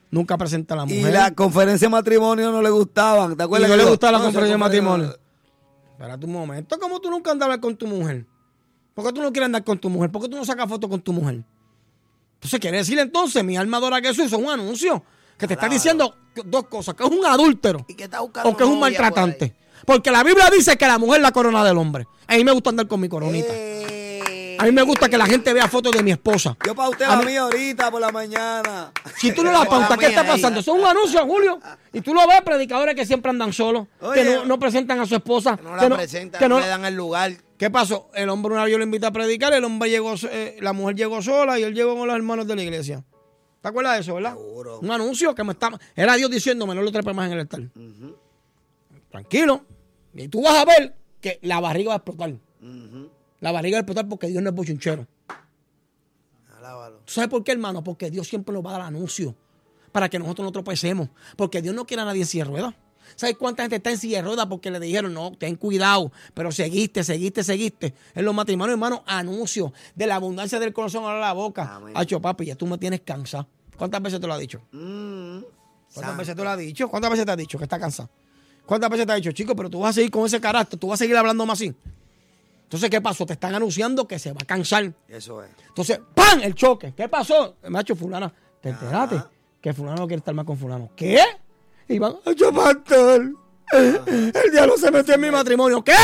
nunca presenta a la mujer. Y la conferencia de matrimonio no le gustaban, ¿te acuerdas? Y no le gustaba la conferencia de matrimonio. Espérate un momento, ¿cómo tú nunca andabas con tu mujer? ¿Por qué tú no quieres andar con tu mujer? ¿Por qué tú no sacas fotos con tu mujer? Entonces quiere decir entonces, mi alma adora a Jesús, eso es un anuncio que te está diciendo dos cosas, que es un adúltero ¿Y que está buscando o que es un maltratante. Porque la Biblia dice que la mujer es la corona del hombre. A mí me gusta andar con mi coronita. A mí me gusta que la gente vea fotos de mi esposa. Yo pauté la mía ahorita por la mañana. Si tú no la pautas, ¿qué está pasando? Eso es un anuncio, Julio. Y tú lo ves, predicadores que siempre andan solos, que no presentan a su esposa. Que no la presentan, que no le dan el lugar. ¿Qué pasó? El hombre una vez yo lo invité a predicar, el hombre llegó, la mujer llegó sola y él llegó con los hermanos de la iglesia. ¿Te acuerdas de eso, verdad? Seguro. Un anuncio que me estaba... Era Dios diciéndome, no lo trepes más en el altar. Tranquilo. Y tú vas a ver que la barriga va a explotar. La barriga va a explotar porque Dios no es bochinchero. Alábalo. ¿Tú sabes por qué, hermano? Porque Dios siempre nos va a dar anuncio para que nosotros no tropecemos. Porque Dios no quiere a nadie en silla de ruedas. ¿Sabes cuánta gente está en silla de ruedas porque le dijeron, no, ten cuidado, pero seguiste? En los matrimonios, hermano, anuncio de la abundancia del corazón a la boca. Hacho, papi, ya tú me tienes cansado. ¿Cuántas veces te lo ha dicho? ¿Cuántas veces te lo ha dicho? ¿Cuántas veces te ha dicho que está cansado? ¿Cuántas veces te ha dicho, chico, pero tú vas a seguir con ese carácter, tú vas a seguir hablando más así? Entonces, ¿qué pasó? Te están anunciando que se va a cansar. Eso es. Entonces, ¡pam! El choque. ¿Qué pasó? Macho, fulana, te enteraste que fulano no quiere estar más con fulano. ¿Qué? Y van, ¡yo, pastor! El diablo se metió en mi matrimonio. ¿Qué?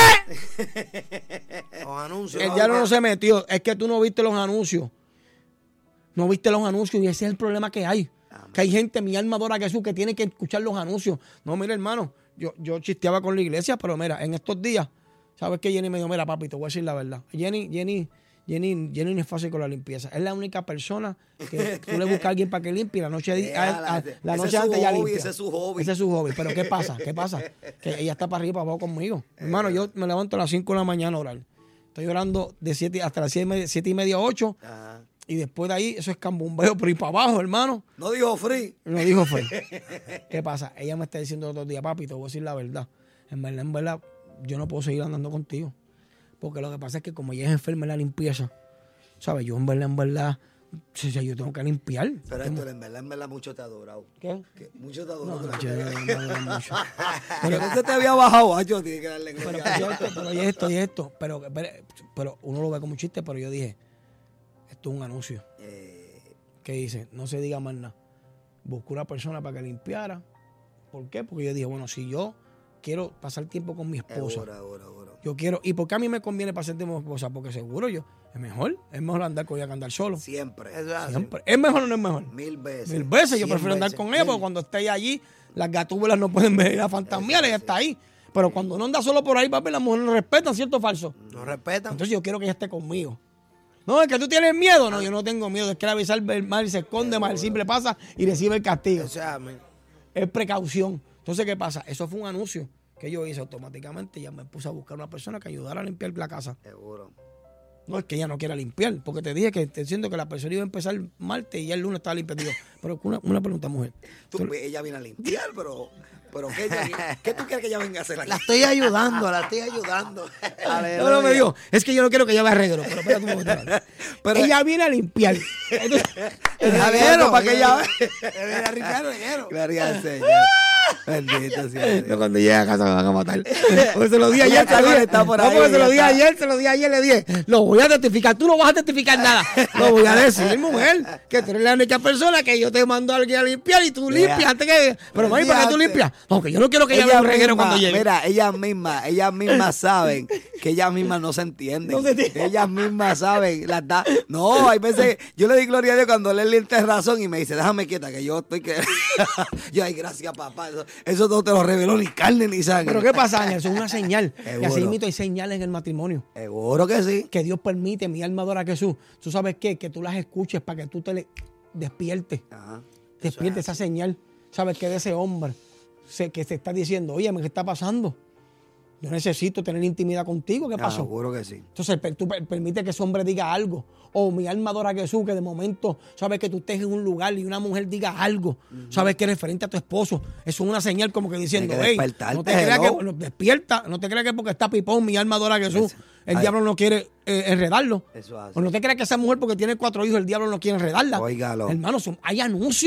Los anuncios. El diablo no se metió. Es que tú no viste los anuncios. No viste los anuncios y ese es el problema que hay. Que hay gente, mi alma adora a Jesús, que tiene que escuchar los anuncios. No, mira, hermano, yo chisteaba con la iglesia, pero mira, en estos días, ¿sabes qué? Jenny me dijo, mira, papi, te voy a decir la verdad. Jenny no es fácil con la limpieza. Es la única persona que tú le buscas a alguien para que limpie. La noche antes ya limpia. Ese es su hobby. Ese es su hobby. Pero ¿qué pasa? Que ella está para arriba y para abajo conmigo. Hermano, yo me levanto a las 5 de la mañana a orar. Estoy orando de 7 hasta las 7:30, 8. Ajá. Y después de ahí, eso es cambumbeo por ir para abajo, hermano. No dijo free. No dijo free. ¿Qué pasa? Ella me está diciendo otro día, papi, te voy a decir la verdad. En verdad, yo no puedo seguir andando contigo. Porque lo que pasa es que como ella es enferma en la limpieza, ¿sabes? Yo en verdad, yo tengo que limpiar. Pero Héctor, en verdad, mucho te ha adorado. ¿Qué? Mucho te ha adorado. No, yo no adoro mucho. Pero no se te había bajado, yo tiene que darle Pero gloria. y esto. Pero uno lo ve como un chiste, pero yo dije, esto es un anuncio. ¿Qué dice? No se diga más nada. Busqué una persona para que limpiara. ¿Por qué? Porque yo dije, bueno, si yo quiero pasar tiempo con mi esposa. Ahora. Yo quiero, ¿y por qué a mí me conviene pasar tiempo con mi esposa? Porque seguro es mejor andar con ella que andar solo. Siempre. Siempre. ¿Es mejor o no es mejor? 1000 veces. 1000 veces. Yo 100 prefiero andar veces. con ella porque cuando esté allí, las gatúbelas no pueden ver a fantasmear, ella está ahí. Pero cuando uno anda solo por ahí, papi, las mujeres no respetan, ¿cierto o falso? No respetan. Entonces yo quiero que ella esté conmigo. No, es que tú tienes miedo. No, yo no tengo miedo. Es que el avisar el mal se esconde, más el simple pasa y recibe el castigo. O sea, amén. Es precaución. Entonces, ¿qué pasa? Eso fue un anuncio que yo hice automáticamente. Ya me puse a buscar una persona que ayudara a limpiar la casa. Seguro. No es que ella no quiera limpiar, porque te dije que te siento que la persona iba a empezar el martes y ya el lunes estaba limpiando. Pero una pregunta, mujer. Ella viene a limpiar, pero ¿qué tú quieres que ella venga a hacer aquí? La estoy ayudando. No, me dijo, es que yo no quiero que ella vea reguero. Pero espérate un momento. Pero ella viene a limpiar. Reguero, para que ella Viene a limpiar el reguero. Gloria al Señor. Bendito sea Dios. No, cuando llegue a casa me van a matar. Porque se lo di ayer. Está por ahí, porque se lo di está. ayer, le dije, lo voy a testificar. Tú no vas a testificar nada. Lo voy a decir, mujer, que tú eres la única persona que yo te mando a alguien a limpiar y tú limpias antes que... Pero mami, ¿para qué tú limpias? No, que yo no quiero que ella vea un reguero cuando llegue. Mira, ellas mismas saben que ellas mismas no se entienden. No se entienden. Ellas mismas saben. No, hay veces, yo le di gloria a Dios cuando Leslie tiene razón y me dice, déjame quieta que yo estoy que... Yo, ay, gracias, papá. Eso no te lo reveló ni carne ni sangre. Pero ¿qué pasa, Ángel? Eso es una señal. Seguro. Y así mismo hay señales en el matrimonio. Seguro que sí. Que Dios permite, mi alma adora a Jesús. ¿Tú sabes qué? Que tú las escuches para que tú te despiertes. Ajá. Despierte esa señal. ¿Sabes qué? De ese hombre que se está diciendo, oye, ¿qué está pasando? Yo necesito tener intimidad contigo. ¿Qué pasó? Seguro que sí. Entonces tú permite que ese hombre diga algo. O mi alma adora a Jesús, que de momento sabes que tú estés en un lugar y una mujer diga algo. Sabes que es referente a tu esposo. Eso es una señal como que diciendo, hey, no te creas que despierta, no te creas que porque está pipón, mi alma adora a Jesús, el diablo no quiere enredarlo. Eso hace. O no te creas que esa mujer porque tiene 4 hijos, el diablo no quiere enredarla. Óigalo. Hermano, hay anuncios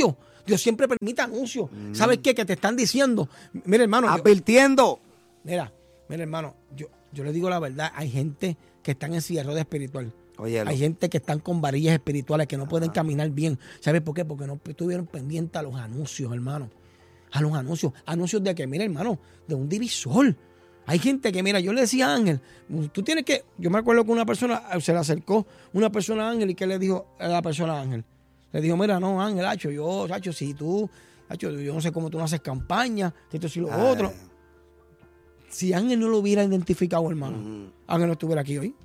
Dios siempre permite anuncios. ¿Sabes qué? Que te están diciendo. Mira, hermano. Advirtiendo. Mira, hermano. Yo le digo la verdad. Hay gente que están en silla de ruedas espiritual. Óyelo. Hay gente que están con varillas espirituales que no pueden caminar bien. ¿Sabes por qué? Porque no estuvieron pendientes a los anuncios, hermano. A los anuncios. Anuncios de que, mira, hermano, de un divisor. Hay gente que, mira, yo le decía a Ángel, tú tienes que... Yo me acuerdo que una persona se le acercó, una persona a Ángel, y que le dijo a la persona a Ángel. Le dijo, mira, no, Ángel, si tú, yo no sé cómo tú no haces campaña, esto y lo otro. Si Ángel no lo hubiera identificado, hermano, Ángel no estuviera aquí hoy.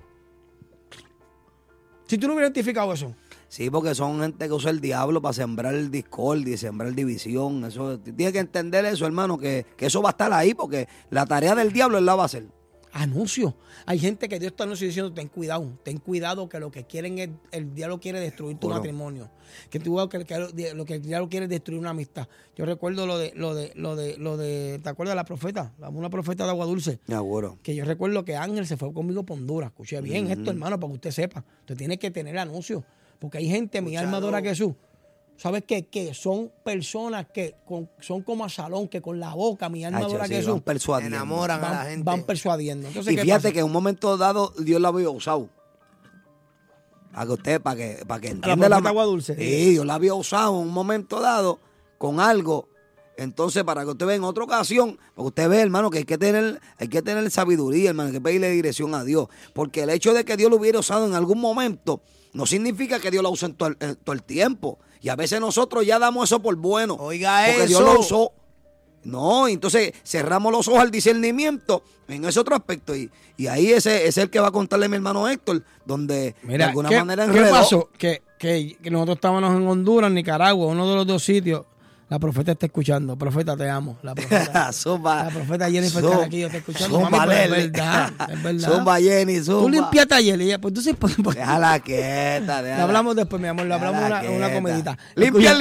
Si tú no hubieras identificado eso. Sí, porque son gente que usa el diablo para sembrar el discordia y sembrar división. Eso, tienes que entender eso, hermano, que eso va a estar ahí, porque la tarea del diablo él la va a hacer. Anuncios. Hay gente que Dios está anunciando, ten cuidado que lo que quieren es, el diablo quiere destruir tu matrimonio. Que lo que el diablo quiere es destruir una amistad. Yo recuerdo lo de, ¿te acuerdas de la profeta? Una profeta de Agua Dulce. Seguro. Que yo recuerdo que Ángel se fue conmigo para Honduras. Escuché bien esto, hermano, para que usted sepa. Usted tiene que tener anuncios. Porque hay gente, mi alma adora a Jesús. ¿Sabes qué? Que son personas que son como a salón, que con la boca, mi alma adora a Jesús. Enamoran a la gente. Van persuadiendo. Entonces, y fíjate que en un momento dado Dios la había usado. Para que usted, para que entienda la Agua Dulce. Sí, Dios la había usado en un momento dado con algo. Entonces, para que usted vea en otra ocasión, porque usted ve, hermano, que hay que tener sabiduría, hermano, hay que pedirle dirección a Dios. Porque el hecho de que Dios lo hubiera usado en algún momento no significa que Dios la use en todo el tiempo. Y a veces nosotros ya damos eso por bueno. Oiga porque eso. Dios lo usó. No, entonces cerramos los ojos al discernimiento en ese otro aspecto. Y ahí ese es el que va a contarle a mi hermano Héctor, donde de alguna manera enredó. ¿Qué pasó? Que nosotros estábamos en Honduras, Nicaragua, uno de los dos sitios. La profeta está escuchando. Profeta, te amo. La profeta Jennifer está aquí, yo estoy escuchando. Mami, pero es verdad. Zumba, Jenny, zumba. Tú limpiaste ayer y ella, pues entonces... Déjala quieta, Le hablamos después, mi amor, le hablamos una comedita. Limpiar.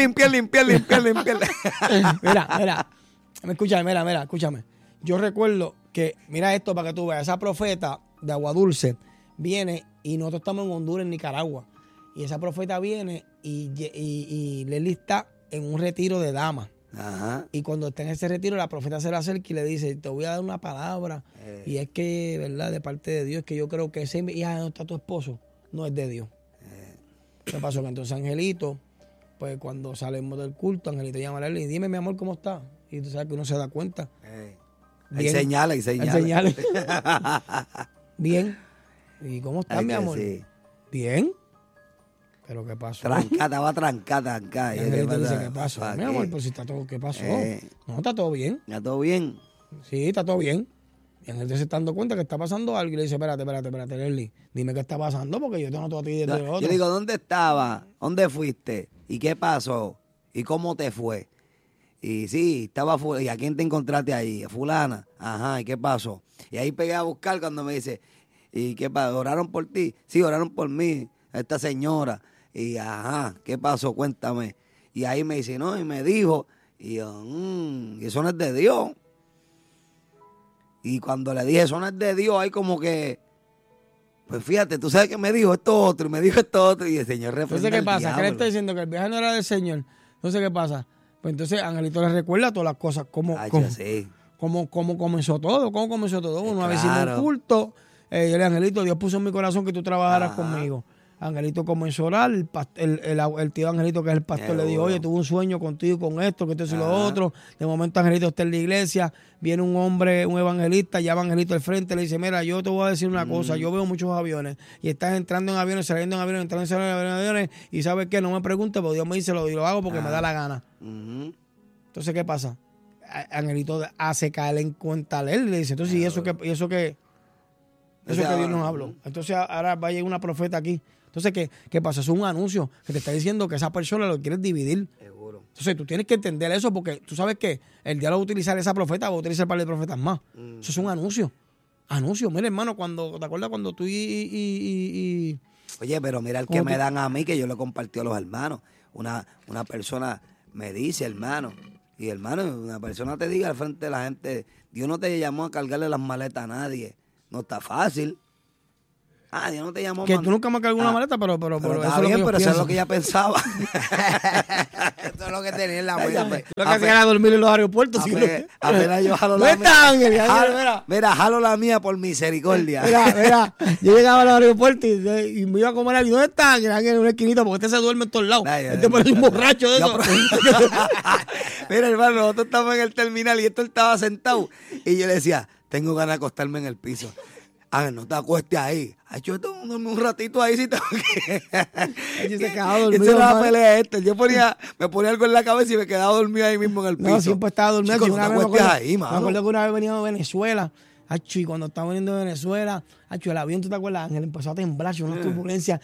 Mira. Escúchame. Yo recuerdo que, mira esto para que tú veas, esa profeta de Agua Dulce viene y nosotros estamos en Honduras, en Nicaragua. Y esa profeta viene y Leli está en un retiro de damas. Ajá. Y cuando está en ese retiro, la profeta se le acerca y le dice, te voy a dar una palabra. Y es que, ¿verdad? De parte de Dios, que yo creo que esa hija donde está tu esposo no es de Dios. ¿Qué pasó? Que entonces Angelito, pues cuando salimos del culto, Angelito llama a Leli y dime, mi amor, ¿cómo está? Y tú sabes que uno se da cuenta. Hay señales. Bien. ¿Y cómo estás, mi amor? Sí. Bien. ¿Pero qué pasó? Estaba trancada. Y Angelito dice, ¿qué pasó? Mi amor, pues si está todo, ¿qué pasó? No, está todo bien. ¿Está todo bien? Sí, está todo bien. Y Angelito se está dando cuenta que está pasando algo y le dice, espérate, Leli, dime qué está pasando porque yo te noto a ti desde otro. Yo digo, ¿dónde estaba? ¿Dónde fuiste? ¿Y qué pasó? ¿Y cómo te fue? Y sí, estaba ¿y a quién te encontraste ahí? A fulana. Ajá, ¿y qué pasó? Y ahí pegué a buscar cuando me dice, ¿y qué pasó? ¿Oraron por ti? Sí, oraron por mí, esta señora. Y ajá, ¿qué pasó? Cuéntame. Y ahí me dice, no, y me dijo, y yo, eso no es de Dios. Y cuando le dije, eso no es de Dios, ahí como que, pues fíjate, tú sabes que me dijo esto otro, y me dijo esto otro, y el Señor reprende. Entonces, ¿qué pasa? diablo. ¿Qué le está diciendo? Que el viaje no era del Señor. Entonces, ¿qué pasa? Pues entonces Angelito le recuerda todas las cosas, cómo comenzó todo, Una vez hicimos un culto, yo le dije, Angelito, Dios puso en mi corazón que tú trabajaras conmigo. Angelito comenzó a orar, el tío Angelito, que es el pastor, le dijo, oye, tuve un sueño contigo con esto, que esto y lo otro. De momento Angelito está en la iglesia, viene un hombre, un evangelista, llama a Angelito al frente, le dice, mira, yo te voy a decir una cosa, yo veo muchos aviones, y estás entrando en aviones, saliendo en aviones, entrando en aviones, y ¿sabes qué? No me preguntes, porque Dios me dice, lo hago porque me da la gana. Entonces, ¿qué pasa? Angelito hace caer en cuenta a él, le dice, entonces, ¿y eso que Dios nos habló? Entonces, ahora va a llegar una profeta aquí. Entonces, ¿qué pasa? Es un anuncio que te está diciendo que esa persona lo quiere dividir. Seguro. Entonces, tú tienes que entender eso porque tú sabes que el diablo va a utilizar esa profeta, va a utilizar un par de profetas más. Eso es un anuncio. Anuncio. Mira, hermano, ¿te acuerdas cuando tú y Oye, pero mira el que me dan a mí, que yo le compartí a los hermanos. Una persona me dice, hermano, y hermano, una persona te diga al frente de la gente, Dios no te llamó a cargarle las maletas a nadie. No está fácil. Dios no te llamó. Que tú nunca me cargas una maleta, pero eso es lo que pero eso es lo que ella pensaba. Esto lo que tenía en la Ay, mente. Lo que hacían era dormir en los aeropuertos. Apenas yo jalo ¿Dónde la está mía. Ángel? Mira. Mira, jalo la mía por misericordia. Mira, yo llegaba al aeropuerto y me iba a comer algo. ¿Dónde está Ángel? Ángel en una esquinita porque este se duerme en todos lados. Este parece un borracho de eso. Mira, hermano, nosotros estamos en el terminal y esto estaba sentado. Y yo le decía, tengo ganas de acostarme en el piso. Ángel, no te acuestes ahí. Ay, yo tengo que dormir un ratito ahí si tengo que. Yo se quedaba dormido. Esa era la pelea esta. Yo me ponía algo en la cabeza y me quedaba dormido ahí mismo en el piso. No, siempre estaba dormido. Chico, no te acuestes ahí, me acuerdo que una vez veníamos de Venezuela. Acho, y cuando estaba viniendo de Venezuela, acho, el avión, ¿tú te acuerdas? Ángel empezó a temblar, una turbulencia.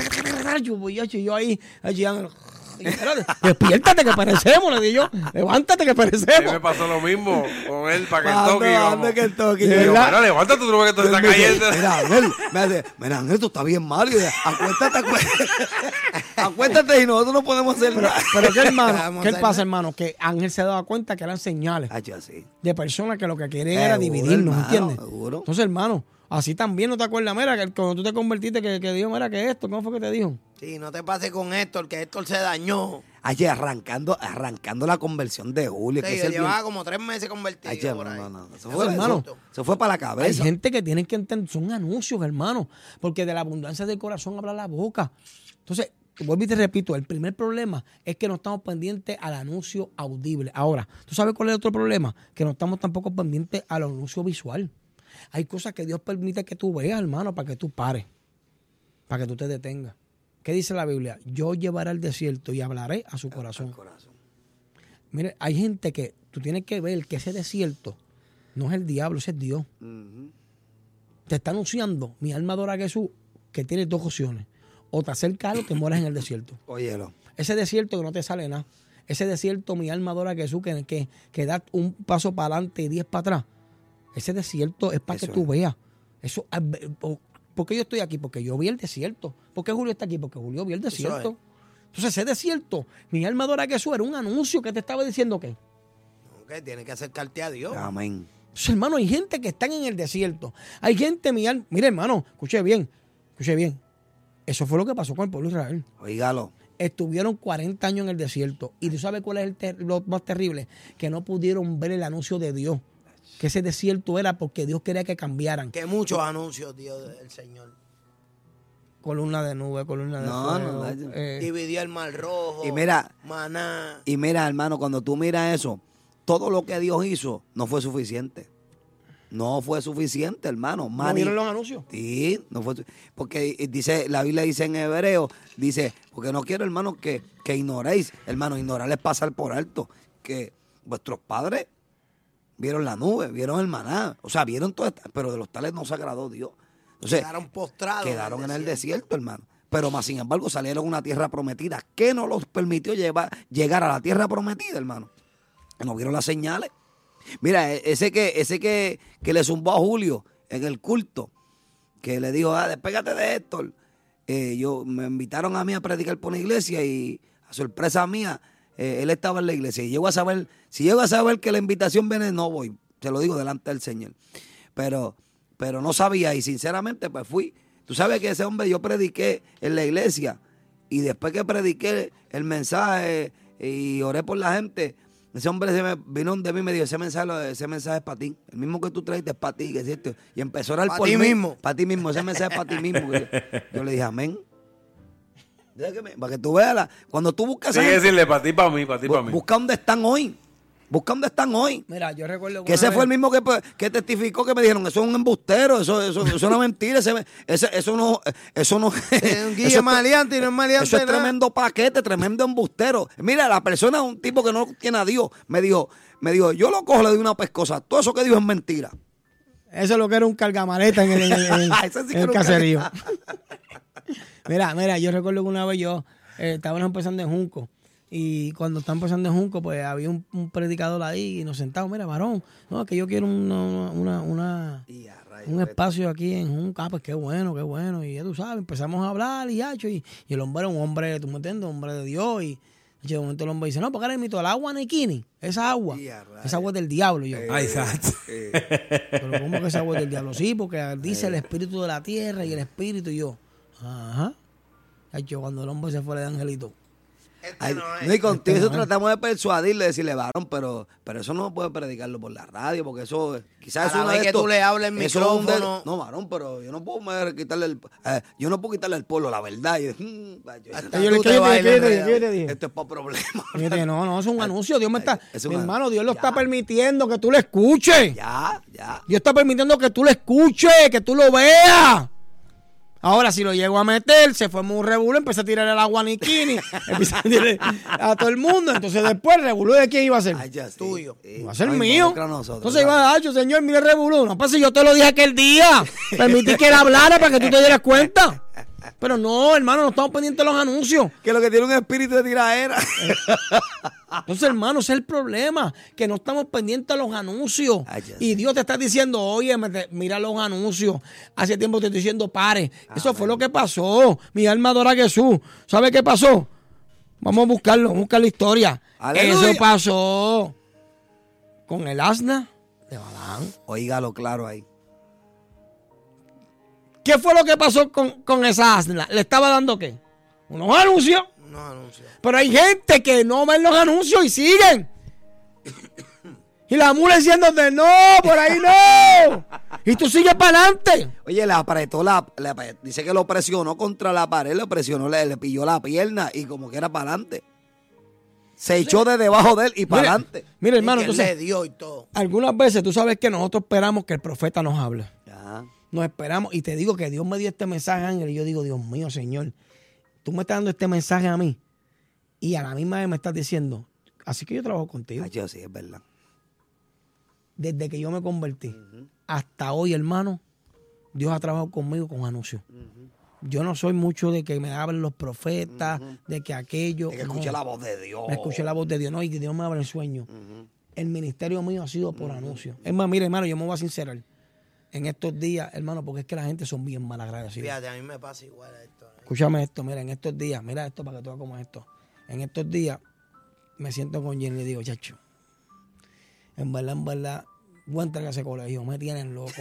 Y yo ahí, Ángel. Despiértate que perecemos, le dije yo. Levántate que perecemos. A mí me pasó lo mismo con él para Anda que el toque. Yo, bueno, levántate, tú no ves que esto se está cayendo. Mira, Ángel, mira, Ángel, tú estás bien mal. Acuéstate. Acuéstate y nosotros no podemos hacer nada. Pero ¿qué, hermano? ¿Qué pasa, hermano? Que Ángel se daba cuenta que eran señales de personas que lo que querían era dividirnos, ¿entiendes? Seguro. Entonces, hermano, así también no te acuerdas, mira, que cuando tú te convertiste, que dijo, mira, que esto, ¿cómo fue que te dijo? Sí, no te pases con Héctor, que Héctor se dañó. Ayer arrancando la conversión de Julio. Sí, que llevaba como 3 meses convertido. Ayer, por ahí. no. Eso Eso fue para la Hay cabeza. gente que tienen que entender, son anuncios, hermano, porque de la abundancia del corazón habla la boca. Entonces, vuelvo y te repito, el primer problema es que no estamos pendientes al anuncio audible. Ahora, ¿tú sabes cuál es el otro problema? Que no estamos tampoco pendientes al anuncio visual. Hay cosas que Dios permite que tú veas, hermano, para que tú pares, para que tú te detengas. ¿Qué dice la Biblia? Yo llevaré al desierto y hablaré a su corazón. Mire, hay gente que tú tienes que ver que ese desierto no es el diablo, ese es Dios. Te está anunciando, mi alma adora a Jesús, que tiene 2 opciones. O te acercas o te mueras en el desierto. Óyelo. Ese desierto que no te sale nada. Ese desierto, mi alma adora a Jesús, que da un paso para adelante y 10 para atrás. Ese desierto es para que tú veas. Eso, ¿por qué yo estoy aquí? Porque yo vi el desierto. ¿Por qué Julio está aquí? Porque Julio vio el desierto. Entonces ese desierto, mi alma adora a Jesús, era un anuncio que te estaba diciendo que Tienes que acercarte a Dios. Amén. Entonces, hermano, hay gente que están en el desierto. Hay gente, mire, hermano, escuche bien. Eso fue lo que pasó con el pueblo de Israel. Oígalo. Estuvieron 40 años en el desierto. Y tú sabes cuál es lo más terrible, que no pudieron ver el anuncio de Dios. Que ese desierto era porque Dios quería que cambiaran. Que muchos anuncios dio el Señor. Columna de nube, columna de fuego. Dividió el mar rojo. Y mira, maná. Y mira, hermano, cuando tú miras eso, todo lo que Dios hizo no fue suficiente. No fue suficiente, hermano. ¿No vieron los anuncios? Sí, no fue porque dice, la Biblia dice en hebreo, dice, porque no quiero, hermano, que ignoréis, hermano, ignorar es pasar por alto, que vuestros padres vieron la nube, vieron el maná, o sea, vieron todo esto, pero de los tales no se agradó Dios. Entonces, Quedaron postrados. Quedaron en el desierto, hermano. Pero más sin embargo salieron a una tierra prometida. ¿Qué no los permitió llegar a la tierra prometida, hermano? No vieron las señales. Mira, ese que le zumbó a Julio en el culto, que le dijo, despégate de Héctor. Me invitaron a mí a predicar por una iglesia y a sorpresa mía, él estaba en la iglesia. Y si llego a saber que la invitación viene, no voy. Te lo digo delante del Señor. Pero no sabía y sinceramente pues fui. Tú sabes que ese hombre yo prediqué en la iglesia y después que prediqué el mensaje y oré por la gente, ese hombre vino de mí y me dijo, ese mensaje es para ti. El mismo que tú traiste es para ti. Que es cierto. Y empezó a orar por mí. Para ti mismo. Ese mensaje es para ti mismo. Yo le dije, amén. Para que tú veas, cuando tú buscas... Tienes que decirle, para ti, para mí, para ti, para mí. Busca dónde están hoy. Busca dónde están hoy. Mira, yo recuerdo que ese fue el mismo que testificó, que me dijeron, eso es un embustero, eso es una mentira, eso no es un guille maleante y no es maleante. Eso es tremendo paquete, tremendo embustero. Mira, la persona, un tipo que no tiene a Dios, me dijo, yo lo cojo, le doy una pescosa. Todo eso que dijo es mentira. Eso es lo que era un cargamaleta en el caserío. Mira, yo recuerdo que una vez estábamos empezando en Junco. Y cuando están empezando en Junco, pues había un predicador ahí y nos sentamos, mira, varón, no, que yo quiero un espacio aquí en Junco. Pues qué bueno. Y ya tú sabes, empezamos a hablar y el hombre era un hombre, tú me entiendes, un hombre de Dios. Y de momento el hombre dice, no, porque ahora mismo el agua Nikini, esa agua es del diablo. Y yo, exacto. Pero ¿cómo que esa agua es del diablo? Sí, porque dice el espíritu de la tierra y el espíritu. Y yo, ajá. Cuando el hombre se fue de angelito. Ay, no es. no, y contigo eso no es. tratamos de persuadirle, decirle, varón, pero eso no puede predicarlo por la radio, porque eso quizás A es la una vez de que estos- tú le hables el eso es un micrófono. no, varón, pero yo no puedo yo no puedo quitarle al pueblo la verdad. Y, Hasta Yo tú le- te ¿qué bailas te enredado. dije? esto es para problemas. Fíjate, no, es un anuncio. Dios me está. Es Mi una- hermano, Dios lo ya. está permitiendo que tú lo escuches. Ya. Dios está permitiendo que tú lo escuches, que tú lo veas. Ahora, si lo llego a meter, se fue un revuelo, empecé a tirar el agua a Nikini, empecé a tirar a todo el mundo. Entonces, después, ¿el revuelo de quién iba a ser? Ay, ya, sí. Tuyo. Va a ser No, mío. involucra a nosotros, Entonces claro. iba a dar, señor, mire el revolú. No, pues si yo te lo dije aquel día. Permití que él hablara para que tú te dieras cuenta. Pero no, hermano, no estamos pendientes de los anuncios. Que lo que tiene un espíritu de tiraera. Entonces, hermano, ese es el problema, que no estamos pendientes de los anuncios. Ay, ya Y sé. Dios te está diciendo, oye, mira los anuncios. Hace tiempo te estoy diciendo, pare. Eso fue lo que pasó. Mi alma adora a Jesús. ¿Sabe qué pasó? Vamos a buscarlo, vamos a buscar la historia. Aleluya. Eso pasó con el asna de Balaam. Oígalo claro ahí. ¿Qué fue lo que pasó con esa asna? ¿Le estaba dando qué? Unos anuncios. No anuncio. Pero hay gente que no ven los anuncios y siguen. Y la mula diciéndote, no, por ahí no. Y tú sigues para adelante. Oye, dice que lo presionó contra la pared, lo presionó, le pilló la pierna y como que era para adelante. Se echó de debajo de él y para adelante. Mira, hermano, Y que le entonces, dio y todo. algunas veces tú sabes que nosotros esperamos que el profeta nos hable. Ya. Nos esperamos. Y te digo que Dios me dio este mensaje, Ángel. Y yo digo, Dios mío, Señor, tú me estás dando este mensaje a mí. Y a la misma vez me estás diciendo, así que yo trabajo contigo. Ay, yo sí, es verdad. Desde que yo me convertí hasta hoy, hermano, Dios ha trabajado conmigo con anuncios. Yo no soy mucho de que me hablen los profetas, de que aquello. Es que no. escuché la voz de Dios. Escuché la voz de Dios, no, y que Dios me habla en sueño. El ministerio mío ha sido por anuncios. Es más, mire, hermano, yo me voy a sincerar. En estos días, hermano, porque es que la gente son bien malagradecidos. Fíjate, a mí me pasa igual a esto. Escúchame esto, mira, en estos días, mira esto para que tú veas cómo es esto. En estos días me siento con Jenny y le digo, chacho, en verdad, voy a entrar a ese colegio, me tienen loco,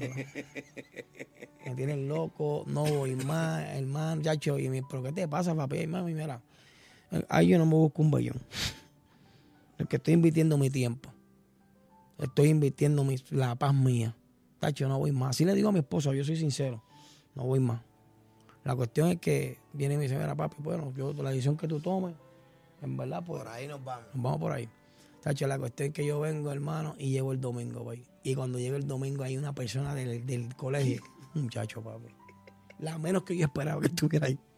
me tienen loco, no voy más, hermano, chacho, y pero ¿qué te pasa, papi? Y mami, mira, ahí yo no me busco un bellón, porque estoy invirtiendo mi tiempo, estoy invirtiendo la paz mía, chacho, no voy más. Así le digo a mi esposa, yo soy sincero, no voy más. La cuestión es que viene y me dice, mira, papi, bueno, yo la decisión que tú tomes, en verdad, pues Por ahí nos vamos. nos vamos por ahí. Tacho, la cuestión es que yo vengo, hermano, y llego el domingo, güey. Y cuando llego el domingo hay una persona del colegio, un muchacho, papi. La menos que yo esperaba que estuviera ahí.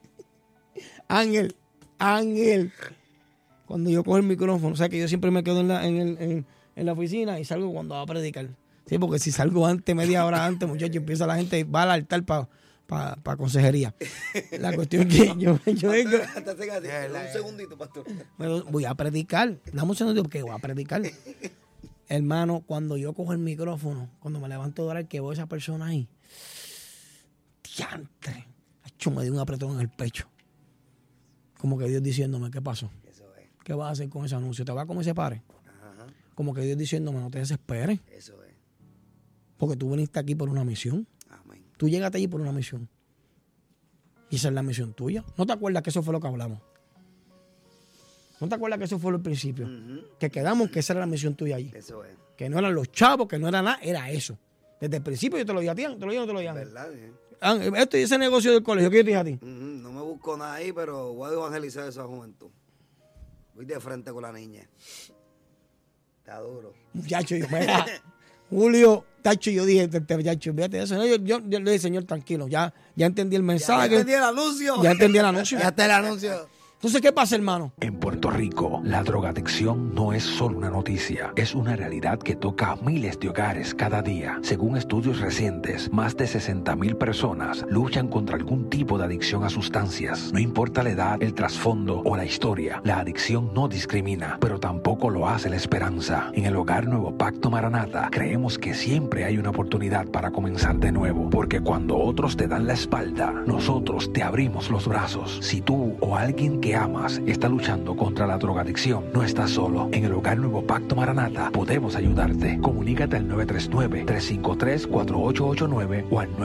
Ángel. Cuando yo cojo el micrófono, o sea que yo siempre me quedo en la oficina y salgo cuando va a predicar. Sí, porque si salgo antes, media hora antes, muchacho, empieza la gente, va al altar para consejería. La cuestión es que yo vengo, Un segundito, pastor. voy a predicar. Dame un segundo porque voy a predicar. Hermano, cuando yo cojo el micrófono, cuando me levanto de orar, que veo a esa persona ahí, diantre, acho, me dio un apretón en el pecho. Como que Dios diciéndome, ¿qué pasó? Eso es. ¿Qué vas a hacer con ese anuncio? ¿Te va a comer ese pare? Ajá. Como que Dios diciéndome, no te desesperes, Eso es. porque tú viniste aquí por una misión. Amén. Tú llegaste allí por una misión. Y esa es la misión tuya. ¿No te acuerdas que eso fue lo que hablamos? ¿No te acuerdas que eso fue el principio? Que quedamos que esa era la misión tuya allí. Eso es. Que no eran los chavos, que no era nada, era eso. Desde el principio yo te lo dije a ti, ¿te lo dije o no te lo dije a mí? ¿Verdad? Esto y ese negocio del colegio, ¿qué yo te dije a ti? No me busco nada ahí, pero voy a evangelizar a esa juventud. Voy de frente con la niña. Está duro. Muchacho, yo, mira, Julio, tacho, yo dije, muchacho, fíjate de eso. No, yo le dije, Señor, tranquilo, ya entendí el ¿Ya mensaje, entendí el anuncio? ya entendí el anuncio. Ya está el anuncio. Entonces, ¿qué pasa, hermano? En Puerto Rico, la drogadicción no es solo una noticia, es una realidad que toca a miles de hogares cada día. Según estudios recientes, más de 60,000 personas luchan contra algún tipo de adicción a sustancias. No importa la edad, el trasfondo o la historia, la adicción no discrimina, pero tampoco lo hace la esperanza. En el Hogar Nuevo Pacto Maranata, creemos que siempre hay una oportunidad para comenzar de nuevo, porque cuando otros te dan la espalda, nosotros te abrimos los brazos. Si tú o alguien que que amas está luchando contra la drogadicción, no estás solo. En el Hogar Nuevo Pacto Maranata podemos ayudarte. Comunícate al 939-353-4889 o al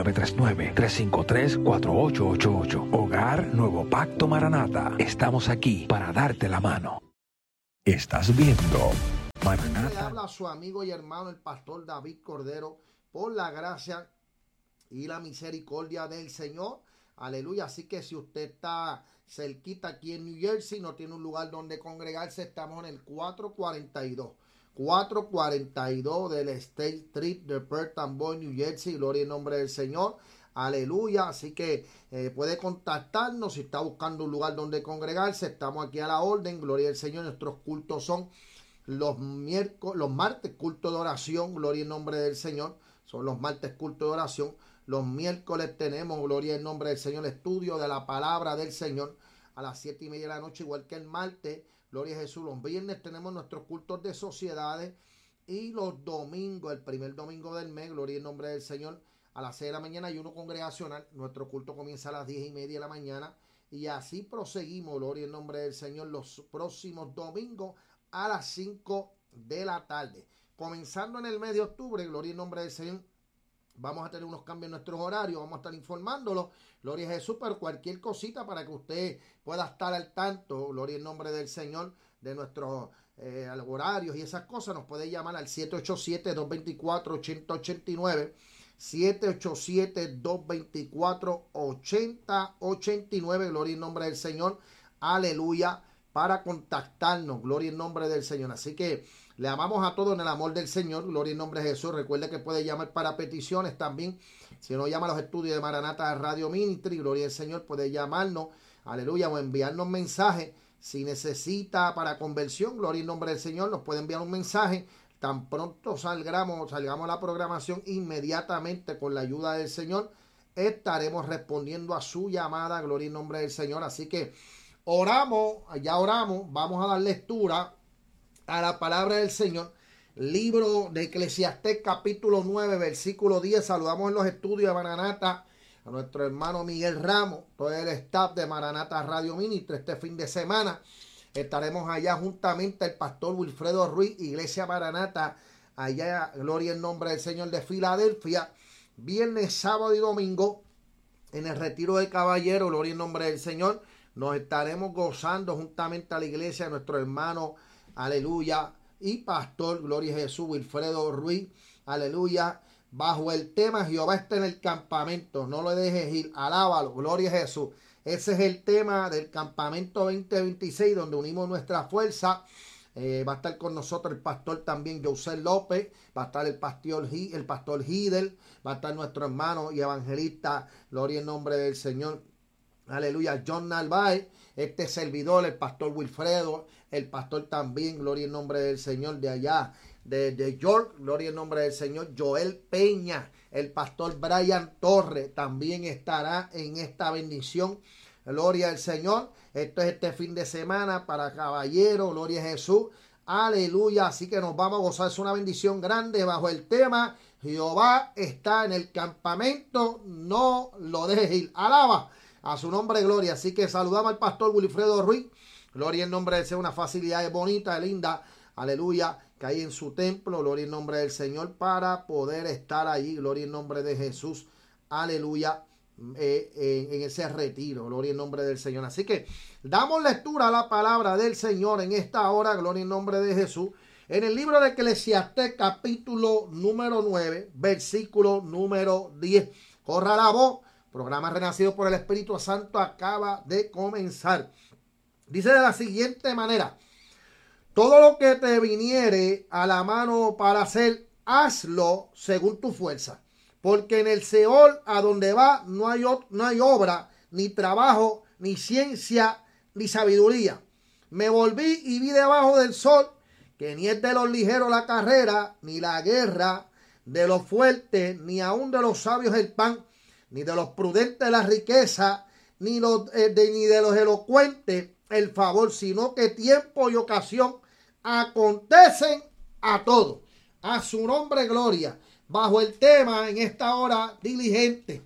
939-353-4888. Hogar Nuevo Pacto Maranata. Estamos aquí para darte la mano. Estás viendo Le Maranata. habla a su amigo y hermano el pastor David Cordero, por la gracia y la misericordia del Señor. Aleluya. Así que si usted está cerquita aquí en New Jersey, no tiene un lugar donde congregarse, estamos en el 442 del State Street de Perth Amboy, New Jersey. Gloria en nombre del Señor. Aleluya. Así que puede contactarnos si está buscando un lugar donde congregarse. Estamos aquí a la orden. Gloria al Señor. Nuestros cultos son los martes, culto de oración. Gloria en nombre del Señor. Son los martes, culto de oración. Los miércoles tenemos, gloria en nombre del Señor, estudio de la palabra del Señor a las 7:30 de la noche, igual que el martes. Gloria a Jesús. Los viernes tenemos nuestros cultos de sociedades. Y los domingos, el primer domingo del mes, gloria en nombre del Señor, a las 6 de la mañana hay uno congregacional. Nuestro culto comienza a las 10:30 de la mañana. Y así proseguimos, gloria en nombre del Señor, los próximos domingos a las 5 de la tarde. Comenzando en el mes de octubre, gloria en nombre del Señor, vamos a tener unos cambios en nuestros horarios, vamos a estar informándolo, gloria a Jesús, pero cualquier cosita para que usted pueda estar al tanto, gloria en nombre del Señor, de nuestros horarios y esas cosas, nos puede llamar al 787-224-8089, 787-224-8089, gloria en nombre del Señor, aleluya, para contactarnos, gloria en nombre del Señor. Así que le amamos a todos en el amor del Señor, gloria en nombre de Jesús. Recuerde que puede llamar para peticiones también. Si no llama a los estudios de Maranata Radio Ministry, gloria al Señor, puede llamarnos, aleluya, o enviarnos mensajes. Si necesita para conversión, gloria en nombre del Señor, nos puede enviar un mensaje. Tan pronto salgamos a la programación, inmediatamente con la ayuda del Señor, estaremos respondiendo a su llamada, gloria en nombre del Señor. Así que oramos, vamos a dar lectura a la palabra del Señor. Libro de Eclesiastés, capítulo 9, versículo 10. Saludamos en los estudios de Maranata a nuestro hermano Miguel Ramos, todo el staff de Maranata Radio Ministry. Este fin de semana estaremos allá juntamente el pastor Wilfredo Ruiz, Iglesia Maranata, allá, gloria en nombre del Señor, de Filadelfia. Viernes, sábado y domingo en el Retiro del Caballero, gloria en nombre del Señor. Nos estaremos gozando juntamente a la iglesia de nuestro hermano, aleluya, y pastor, gloria a Jesús, Wilfredo Ruiz, aleluya, bajo el tema Jehová está en el campamento, no lo dejes ir, alábalo, gloria a Jesús. Ese es el tema del campamento 2026, donde unimos nuestra fuerza. Va a estar con nosotros el pastor también José López, va a estar el pastor Hidel, va a estar nuestro hermano y evangelista, gloria en nombre del Señor, aleluya, John Narváez, este servidor, el pastor Wilfredo, el pastor también, gloria en nombre del Señor, de allá, de York, gloria en nombre del Señor, Joel Peña, el pastor Brian Torres, también estará en esta bendición, gloria al Señor. Esto es este fin de semana para Caballero, gloria a Jesús, aleluya. Así que nos vamos a gozar, es una bendición grande bajo el tema Jehová está en el campamento, no lo dejes ir, alaba a su nombre, gloria. Así que saludamos al pastor Wilfredo Ruiz, gloria en nombre del Señor, una facilidad bonita, linda, aleluya, que hay en su templo, gloria en nombre del Señor, para poder estar allí, gloria en nombre de Jesús, aleluya, en ese retiro, gloria en nombre del Señor. Así que damos lectura a la palabra del Señor en esta hora, gloria en nombre de Jesús, en el libro de Eclesiastés, capítulo número 9, versículo número 10. Corra la voz, programa Renacido por el Espíritu Santo acaba de comenzar. Dice de la siguiente manera: todo lo que te viniere a la mano para hacer, hazlo según tu fuerza. Porque en el Seol a donde va no hay obra, ni trabajo, ni ciencia, ni sabiduría. Me volví y vi debajo del sol que ni es de los ligeros la carrera, ni la guerra de los fuertes, ni aun de los sabios el pan, ni de los prudentes la riqueza, ni de los elocuentes el favor, sino que tiempo y ocasión acontecen a todos. A su nombre gloria. Bajo el tema en esta hora, diligente.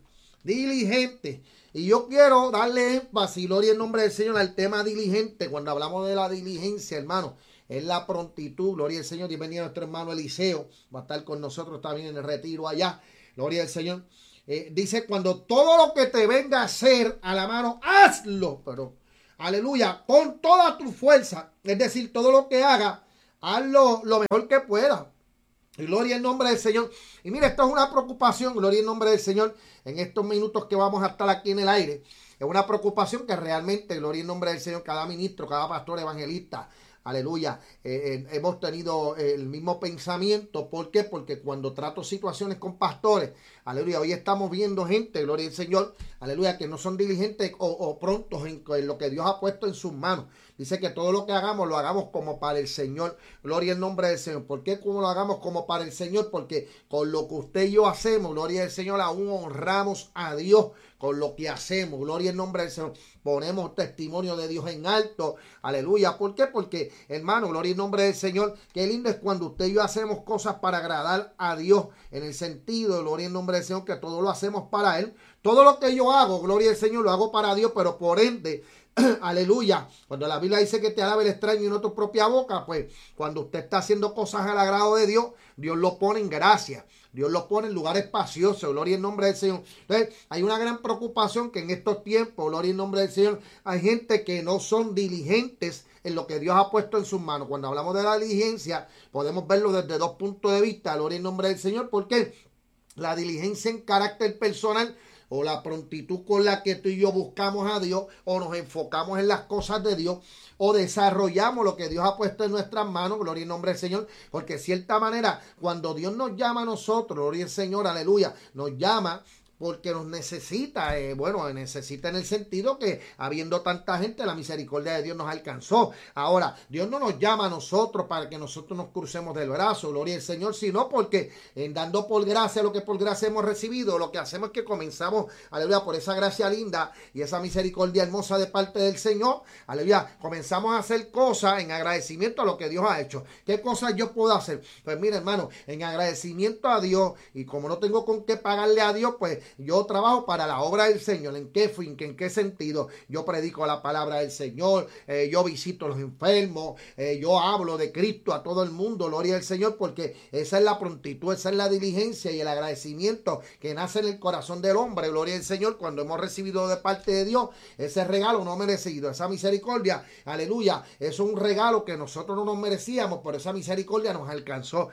Diligente. Y yo quiero darle énfasis, gloria en nombre del Señor, al tema diligente. Cuando hablamos de la diligencia, hermano, es la prontitud, gloria al Señor. Bienvenido a nuestro hermano Eliseo, va a estar con nosotros también en el retiro allá, gloria al Señor. Dice, cuando todo lo que te venga a hacer a la mano, hazlo, pero, aleluya, con toda tu fuerza, es decir, todo lo que haga, hazlo lo mejor que pueda. Gloria al nombre del Señor. Y mire, esto es una preocupación, gloria al nombre del Señor, en estos minutos que vamos a estar aquí en el aire. Es una preocupación que realmente, gloria al nombre del Señor, cada ministro, cada pastor evangelista, aleluya, hemos tenido el mismo pensamiento. ¿Por qué? Porque cuando trato situaciones con pastores, aleluya, hoy estamos viendo gente, gloria al Señor, aleluya, que no son diligentes o prontos en lo que Dios ha puesto en sus manos. Dice que todo lo que hagamos, lo hagamos como para el Señor. Gloria al nombre del Señor. ¿Por qué como lo hagamos como para el Señor? Porque con lo que usted y yo hacemos, gloria al Señor, aún honramos a Dios con lo que hacemos. Gloria al nombre del Señor. Ponemos testimonio de Dios en alto. Aleluya. ¿Por qué? Porque, hermano, gloria al nombre del Señor. Qué lindo es cuando usted y yo hacemos cosas para agradar a Dios. En el sentido, gloria al nombre del Señor, que todo lo hacemos para Él. Todo lo que yo hago, gloria al Señor, lo hago para Dios, pero por ende, aleluya, cuando la Biblia dice que te alabe el extraño y no tu propia boca, pues cuando usted está haciendo cosas al agrado de Dios, Dios lo pone en gracia, Dios lo pone en lugares espaciosos, gloria al nombre del Señor. Entonces, hay una gran preocupación que en estos tiempos, gloria al nombre del Señor, hay gente que no son diligentes en lo que Dios ha puesto en sus manos. Cuando hablamos de la diligencia, podemos verlo desde dos puntos de vista, gloria al nombre del Señor, porque la diligencia en carácter personal, o la prontitud con la que tú y yo buscamos a Dios, o nos enfocamos en las cosas de Dios, o desarrollamos lo que Dios ha puesto en nuestras manos, gloria al nombre del Señor, porque de cierta manera, cuando Dios nos llama a nosotros, gloria al Señor, aleluya, nos llama porque nos necesita, necesita en el sentido que habiendo tanta gente, la misericordia de Dios nos alcanzó. Ahora, Dios no nos llama a nosotros para que nosotros nos crucemos del brazo, gloria al Señor, sino porque dando por gracia lo que por gracia hemos recibido, lo que hacemos es que comenzamos, aleluya, por esa gracia linda y esa misericordia hermosa de parte del Señor, aleluya, comenzamos a hacer cosas en agradecimiento a lo que Dios ha hecho. ¿Qué cosas yo puedo hacer? Pues mira, hermano, en agradecimiento a Dios, y como no tengo con qué pagarle a Dios, pues yo trabajo para la obra del Señor. ¿En qué fin? ¿En qué sentido? Yo predico la palabra del Señor, yo visito a los enfermos, yo hablo de Cristo a todo el mundo, gloria al Señor, porque esa es la prontitud, esa es la diligencia y el agradecimiento que nace en el corazón del hombre, gloria al Señor, cuando hemos recibido de parte de Dios ese regalo no merecido, esa misericordia, aleluya, eso es un regalo que nosotros no nos merecíamos, pero esa misericordia nos alcanzó.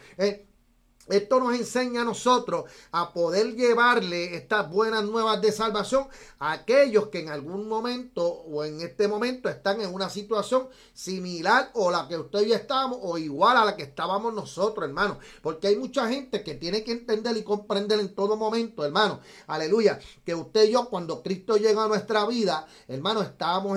Esto nos enseña a nosotros a poder llevarle estas buenas nuevas de salvación a aquellos que en algún momento o en este momento están en una situación similar o la que usted y yo estamos o igual a la que estábamos nosotros, hermano. Porque hay mucha gente que tiene que entender y comprender en todo momento, hermano. Aleluya. Que usted y yo, cuando Cristo llegó a nuestra vida, hermano, estábamos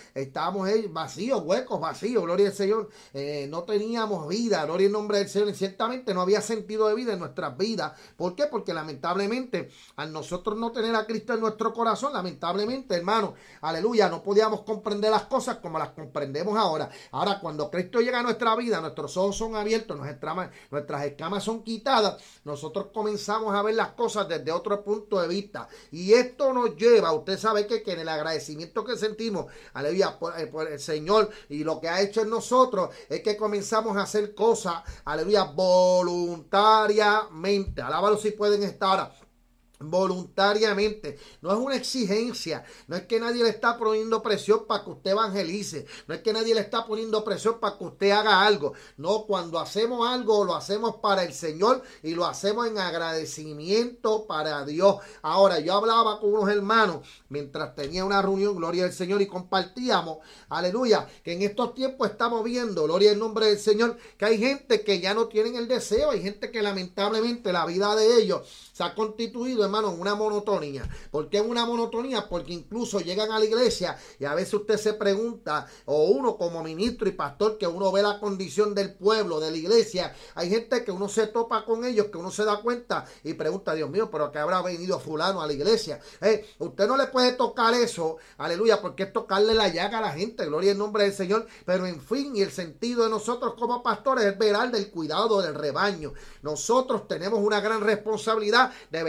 vacíos, huecos, vacíos, gloria al Señor. No teníamos vida, gloria al nombre del Señor. Y ciertamente no había sentido de vida en nuestras vidas. ¿Por qué? Porque lamentablemente al nosotros no tener a Cristo en nuestro corazón, lamentablemente, hermano, aleluya, no podíamos comprender las cosas como las comprendemos ahora. Ahora, cuando Cristo llega a nuestra vida, nuestros ojos son abiertos, nuestras escamas son quitadas, nosotros comenzamos a ver las cosas desde otro punto de vista. Y esto nos lleva, usted sabe que en el agradecimiento que sentimos, aleluya, por el Señor y lo que ha hecho en nosotros, es que comenzamos a hacer cosas, aleluya, voluntariamente. Alábalo si pueden estar ahora. Voluntariamente, no es una exigencia, no es que nadie le está poniendo presión para que usted evangelice, no es que nadie le está poniendo presión para que usted haga algo, no, cuando hacemos algo lo hacemos para el Señor y lo hacemos en agradecimiento para Dios. Ahora, yo hablaba con unos hermanos mientras tenía una reunión, gloria al Señor, y compartíamos, aleluya, que en estos tiempos estamos viendo, gloria al nombre del Señor, que hay gente que ya no tienen el deseo, hay gente que lamentablemente la vida de ellos se ha constituido, hermano, en una monotonía. ¿Por qué en una monotonía? Porque incluso llegan a la iglesia y a veces usted se pregunta, o uno como ministro y pastor, que uno ve la condición del pueblo, de la iglesia, hay gente que uno se topa con ellos, que uno se da cuenta y pregunta, Dios mío, pero ¿qué habrá venido fulano a la iglesia? Usted no le puede tocar eso, aleluya, porque es tocarle la llaga a la gente, gloria al nombre del Señor, pero en fin, y el sentido de nosotros como pastores es velar del cuidado del rebaño. Nosotros tenemos una gran responsabilidad de velar de la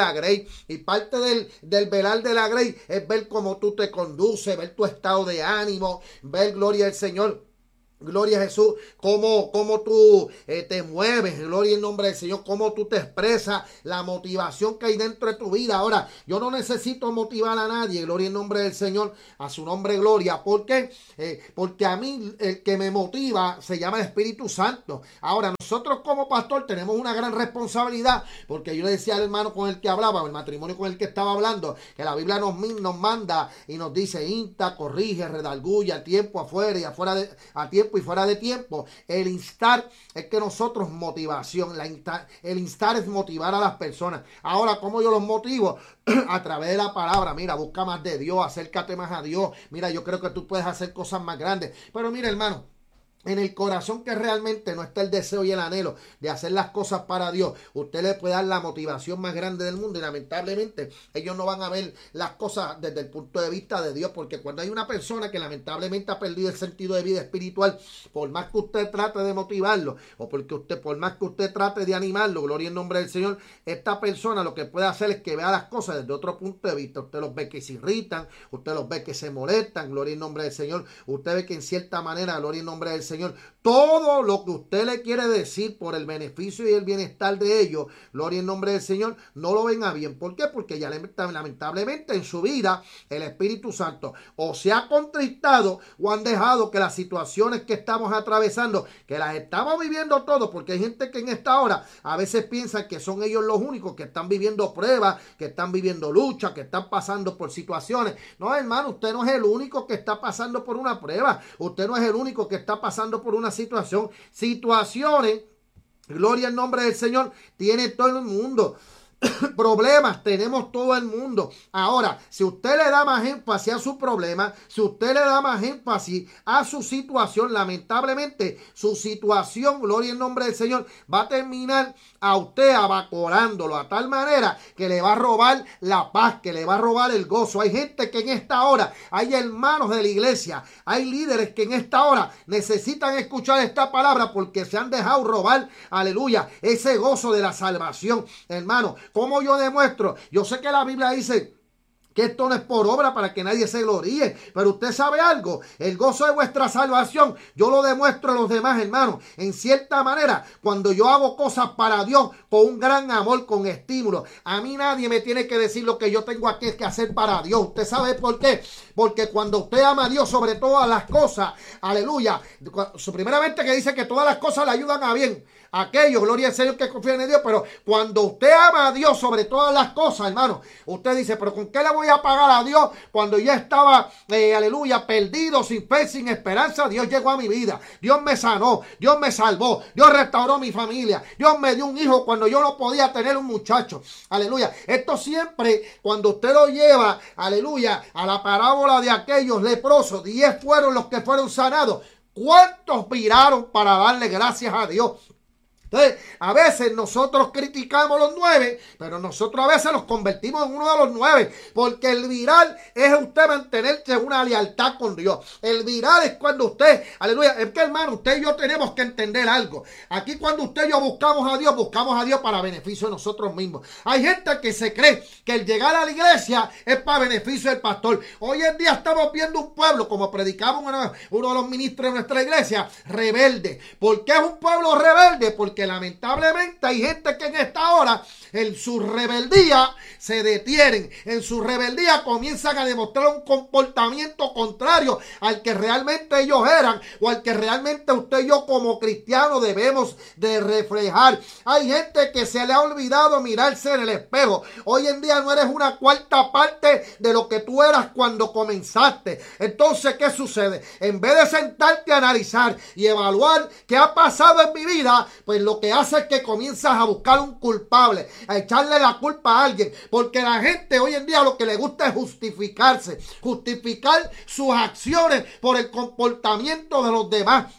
la grey. Y parte del velar de la grey es ver cómo tú te conduces, ver tu estado de ánimo, ver, gloria al Señor. Gloria a Jesús, cómo tú te mueves, gloria en nombre del Señor, cómo tú te expresas, la motivación que hay dentro de tu vida. Ahora, yo no necesito motivar a nadie, gloria en nombre del Señor, a su nombre gloria. ¿Por qué? Porque a mí el que me motiva se llama el Espíritu Santo. Ahora, nosotros como pastor tenemos una gran responsabilidad, porque yo le decía al hermano con el que hablaba, el matrimonio con el que estaba hablando, que la Biblia nos manda y nos dice: insta, corrige, redarguye a tiempo, afuera y afuera a tiempo y fuera de tiempo. El instar es que nosotros motivación, el instar es motivar a las personas. Ahora, ¿cómo yo los motivo? A través de la palabra. Mira, busca más de Dios, acércate más a Dios. Mira, yo creo que tú puedes hacer cosas más grandes. Pero mira, hermano, en el corazón que realmente no está el deseo y el anhelo de hacer las cosas para Dios, usted le puede dar la motivación más grande del mundo y lamentablemente ellos no van a ver las cosas desde el punto de vista de Dios, porque cuando hay una persona que lamentablemente ha perdido el sentido de vida espiritual, por más que usted trate de motivarlo o por más que usted trate de animarlo, gloria en nombre del Señor, esta persona lo que puede hacer es que vea las cosas desde otro punto de vista. Usted los ve que se irritan, usted los ve que se molestan, gloria en nombre del Señor, usted ve que en cierta manera, gloria en nombre del Señor, todo lo que usted le quiere decir por el beneficio y el bienestar de ellos, gloria en nombre del Señor, no lo ven a bien. ¿Por qué? Porque ya lamentablemente en su vida el Espíritu Santo o se ha contristado o han dejado que las situaciones que estamos atravesando, que las estamos viviendo todos, porque hay gente que en esta hora a veces piensa que son ellos los únicos que están viviendo pruebas, que están viviendo luchas, que están pasando por situaciones. No, hermano, usted no es el único que está pasando por una prueba, usted no es el único que está pasando por una situaciones, gloria al nombre del Señor, tiene todo el mundo. Problemas tenemos todo el mundo. Ahora, si usted le da más énfasis a su problema, si usted le da más énfasis a su situación, lamentablemente su situación, gloria en nombre del Señor, va a terminar a usted abacorándolo a tal manera que le va a robar la paz, que le va a robar el gozo. Hay gente que en esta hora, hay hermanos de la iglesia, hay líderes que en esta hora necesitan escuchar esta palabra porque se han dejado robar, aleluya, ese gozo de la salvación. Hermano, ¿cómo yo demuestro? Yo sé que la Biblia dice que esto no es por obra para que nadie se gloríe, pero usted sabe algo, el gozo de vuestra salvación, yo lo demuestro a los demás, hermanos, en cierta manera, cuando yo hago cosas para Dios, con un gran amor, con estímulo. A mí nadie me tiene que decir lo que yo tengo aquí que hacer para Dios. ¿Usted sabe por qué? Porque cuando usted ama a Dios sobre todas las cosas, aleluya, primeramente que dice que todas las cosas le ayudan a bien, aquellos, gloria al Señor, que confían en Dios, pero cuando usted ama a Dios sobre todas las cosas, hermano, usted dice, pero ¿con qué le voy a pagar a Dios cuando yo estaba, aleluya, perdido, sin fe, sin esperanza? Dios llegó a mi vida, Dios me sanó, Dios me salvó, Dios restauró mi familia, Dios me dio un hijo cuando yo no podía tener un muchacho, aleluya. Esto siempre, cuando usted lo lleva, aleluya, a la parábola de aquellos leprosos, 10 fueron los que fueron sanados. ¿Cuántos viraron para darle gracias a Dios? Entonces, a veces nosotros criticamos los 9, pero nosotros a veces los convertimos en uno de los 9, porque el viral es usted mantenerse en una lealtad con Dios. El viral es cuando usted, aleluya, es que hermano, usted y yo tenemos que entender algo. Aquí cuando usted y yo buscamos a Dios para beneficio de nosotros mismos. Hay gente que se cree que el llegar a la iglesia es para beneficio del pastor. Hoy en día estamos viendo un pueblo, como predicamos uno de los ministros de nuestra iglesia, rebelde. ¿Por qué es un pueblo rebelde? Porque lamentablemente hay gente que en esta hora en su rebeldía se detienen, en su rebeldía comienzan a demostrar un comportamiento contrario al que realmente ellos eran o al que realmente usted y yo como cristianos debemos de reflejar. Hay gente que se le ha olvidado mirarse en el espejo. Hoy en día no eres una cuarta parte de lo que tú eras cuando comenzaste. Entonces, ¿qué sucede? En vez de sentarte a analizar y evaluar qué ha pasado en mi vida, pues lo que hace es que comienzas a buscar un culpable, a echarle la culpa a alguien, porque la gente hoy en día lo que le gusta es justificarse, justificar sus acciones por el comportamiento de los demás.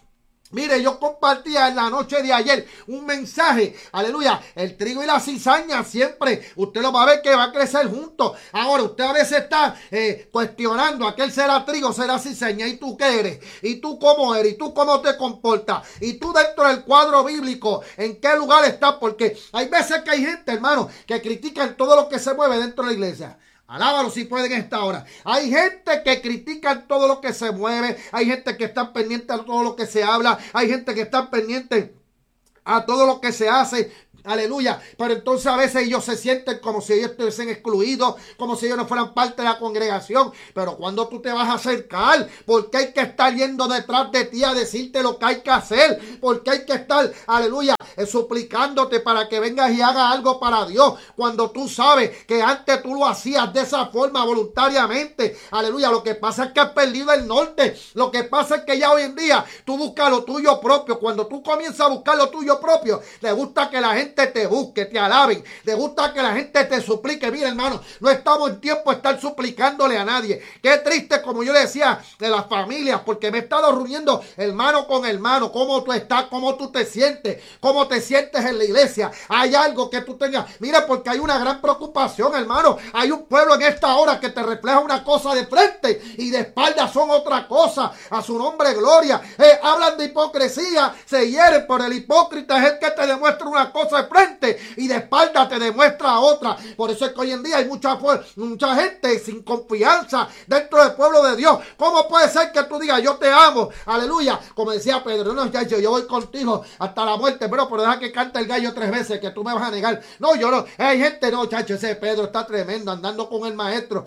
Mire, yo compartía en la noche de ayer un mensaje, aleluya, el trigo y la cizaña siempre, usted lo va a ver que va a crecer juntos. Ahora, usted a veces está cuestionando, aquel será trigo, será cizaña, ¿y tú qué eres? ¿Y tú cómo eres? ¿Y tú cómo te comportas? ¿Y tú dentro del cuadro bíblico, en qué lugar estás? Porque hay veces que hay gente, hermano, que critican todo lo que se mueve dentro de la iglesia. Alábalo si pueden esta hora. Hay gente que critica todo lo que se mueve. Hay gente que está pendiente a todo lo que se habla. Hay gente que está pendiente a todo lo que se hace. Aleluya. Pero entonces a veces ellos se sienten como si ellos estuviesen excluidos, como si ellos no fueran parte de la congregación. Pero cuando tú te vas a acercar, porque hay que estar yendo detrás de ti a decirte lo que hay que hacer, porque hay que estar, aleluya, suplicándote para que vengas y hagas algo para Dios, cuando tú sabes que antes tú lo hacías de esa forma voluntariamente. Aleluya. Lo que pasa es que has perdido el norte. Lo que pasa es que ya hoy en día tú buscas lo tuyo propio. Cuando tú comienzas a buscar lo tuyo propio, le gusta que la gente te busque, te alaben, le gusta que la gente te suplique. Mira, hermano, no estamos en tiempo de estar suplicándole a nadie. Qué triste, como yo le decía, de las familias, porque me he estado reuniendo hermano con hermano. ¿Cómo tú estás? ¿Cómo tú te sientes? ¿Cómo te sientes en la iglesia? ¿Hay algo que tú tengas? Mira, porque hay una gran preocupación, hermano. Hay un pueblo en esta hora que te refleja una cosa de frente y de espalda son otra cosa. A su nombre, gloria. Hablan de hipocresía, se hieren, por el hipócrita es el que te demuestra una cosa de frente y de espalda te demuestra otra. Por eso es que hoy en día hay mucha gente sin confianza dentro del pueblo de Dios. ¿Cómo puede ser que tú digas yo te amo? Aleluya. Como decía Pedro, no, yo voy contigo hasta la muerte, pero deja que cante el gallo 3 veces que tú me vas a negar. No, yo no. Hay gente, no, chacho, ese Pedro está tremendo andando con el maestro.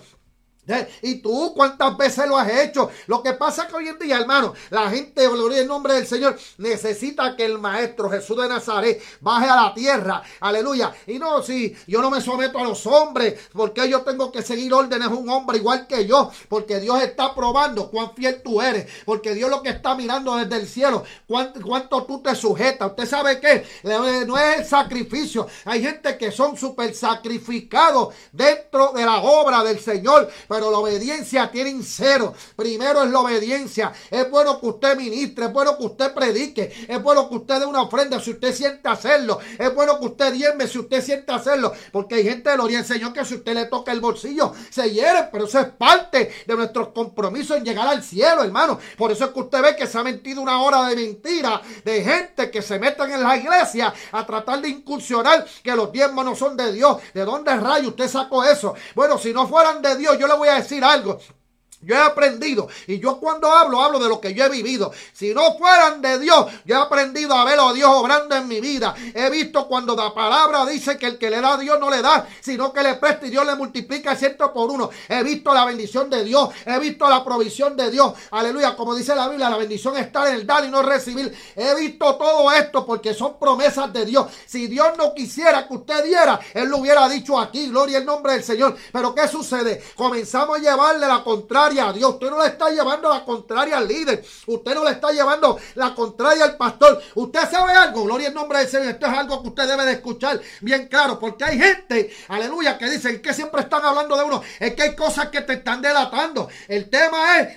¿Y tú cuántas veces lo has hecho? Lo que pasa es que hoy en día, hermano, la gente, gloria al nombre del Señor, necesita que el Maestro Jesús de Nazaret baje a la tierra, aleluya. Y no, si yo no me someto a los hombres, porque yo tengo que seguir órdenes a un hombre igual que yo, porque Dios está probando cuán fiel tú eres, porque Dios lo que está mirando desde el cielo, cuánto tú te sujetas. ¿Usted sabe qué? No es el sacrificio. Hay gente que son súper sacrificados dentro de la obra del Señor, pero la obediencia tienen cero. Primero es la obediencia. Es bueno que usted ministre, es bueno que usted predique, es bueno que usted dé una ofrenda si usted siente hacerlo, es bueno que usted diezme si usted siente hacerlo, porque hay gente, gloria al Señor, que si usted le toca el bolsillo se hiere, pero eso es parte de nuestros compromisos en llegar al cielo, hermano. Por eso es que usted ve que se ha mentido una hora de mentira de gente que se metan en la iglesia a tratar de incursionar que los diezmos no son de Dios. ¿De dónde rayo usted sacó eso? Bueno, si no fueran de Dios, yo le voy a decir algo. Yo he aprendido, y yo cuando hablo de lo que yo he vivido. Si no fueran de Dios, yo he aprendido a ver a Dios obrando en mi vida. He visto cuando la palabra dice que el que le da a Dios no le da, sino que le presta y Dios le multiplica 100 por 1. He visto la bendición de Dios, he visto la provisión de Dios. Aleluya, como dice la Biblia, la bendición está en el dar y no recibir. He visto todo esto porque son promesas de Dios. Si Dios no quisiera que usted diera, Él lo hubiera dicho aquí, gloria al nombre del Señor. Pero ¿qué sucede? Comenzamos a llevarle la contraria a Dios. Usted no le está llevando la contraria al líder, usted no le está llevando la contraria al pastor. Usted sabe algo, gloria al nombre del Señor. Esto es algo que usted debe de escuchar bien claro, porque hay gente, aleluya, que dicen que siempre están hablando de uno. Es que hay cosas que te están delatando. El tema es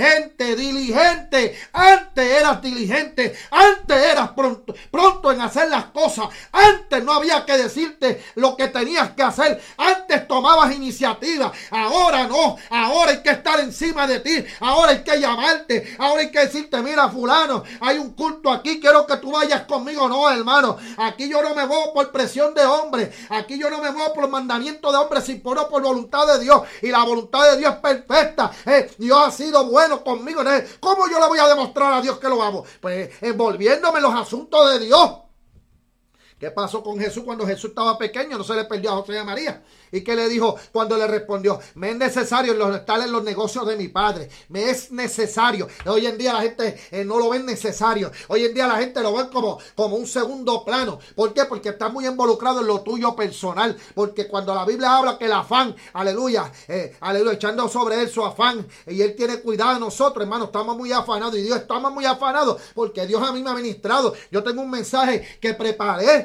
diligente. Antes eras diligente, antes eras pronto en hacer las cosas, antes no había que decirte lo que tenías que hacer, antes tomabas iniciativa. Ahora no, ahora hay que estar encima de ti, ahora hay que llamarte, ahora hay que decirte, mira fulano, hay un culto aquí, quiero que tú vayas conmigo. No, hermano, aquí yo no me muevo por presión de hombre, aquí yo no me muevo por mandamiento de hombre, sino por voluntad de Dios, y la voluntad de Dios es perfecta. Dios ha sido bueno conmigo. ¿Cómo yo le voy a demostrar a Dios que lo amo? Pues envolviéndome en los asuntos de Dios. ¿Qué pasó con Jesús cuando Jesús estaba pequeño? No se le perdió a José y a María. ¿Y qué le dijo cuando le respondió? Me es necesario estar en los negocios de mi padre. Me es necesario. Hoy en día la gente no lo ven necesario. Hoy en día la gente lo ve como un segundo plano. ¿Por qué? Porque está muy involucrado en lo tuyo personal. Porque cuando la Biblia habla que el afán, aleluya, echando sobre él su afán, y él tiene cuidado de nosotros, hermano, estamos muy afanados. Y Dios estamos muy afanados porque Dios a mí me ha ministrado. Yo tengo un mensaje que preparé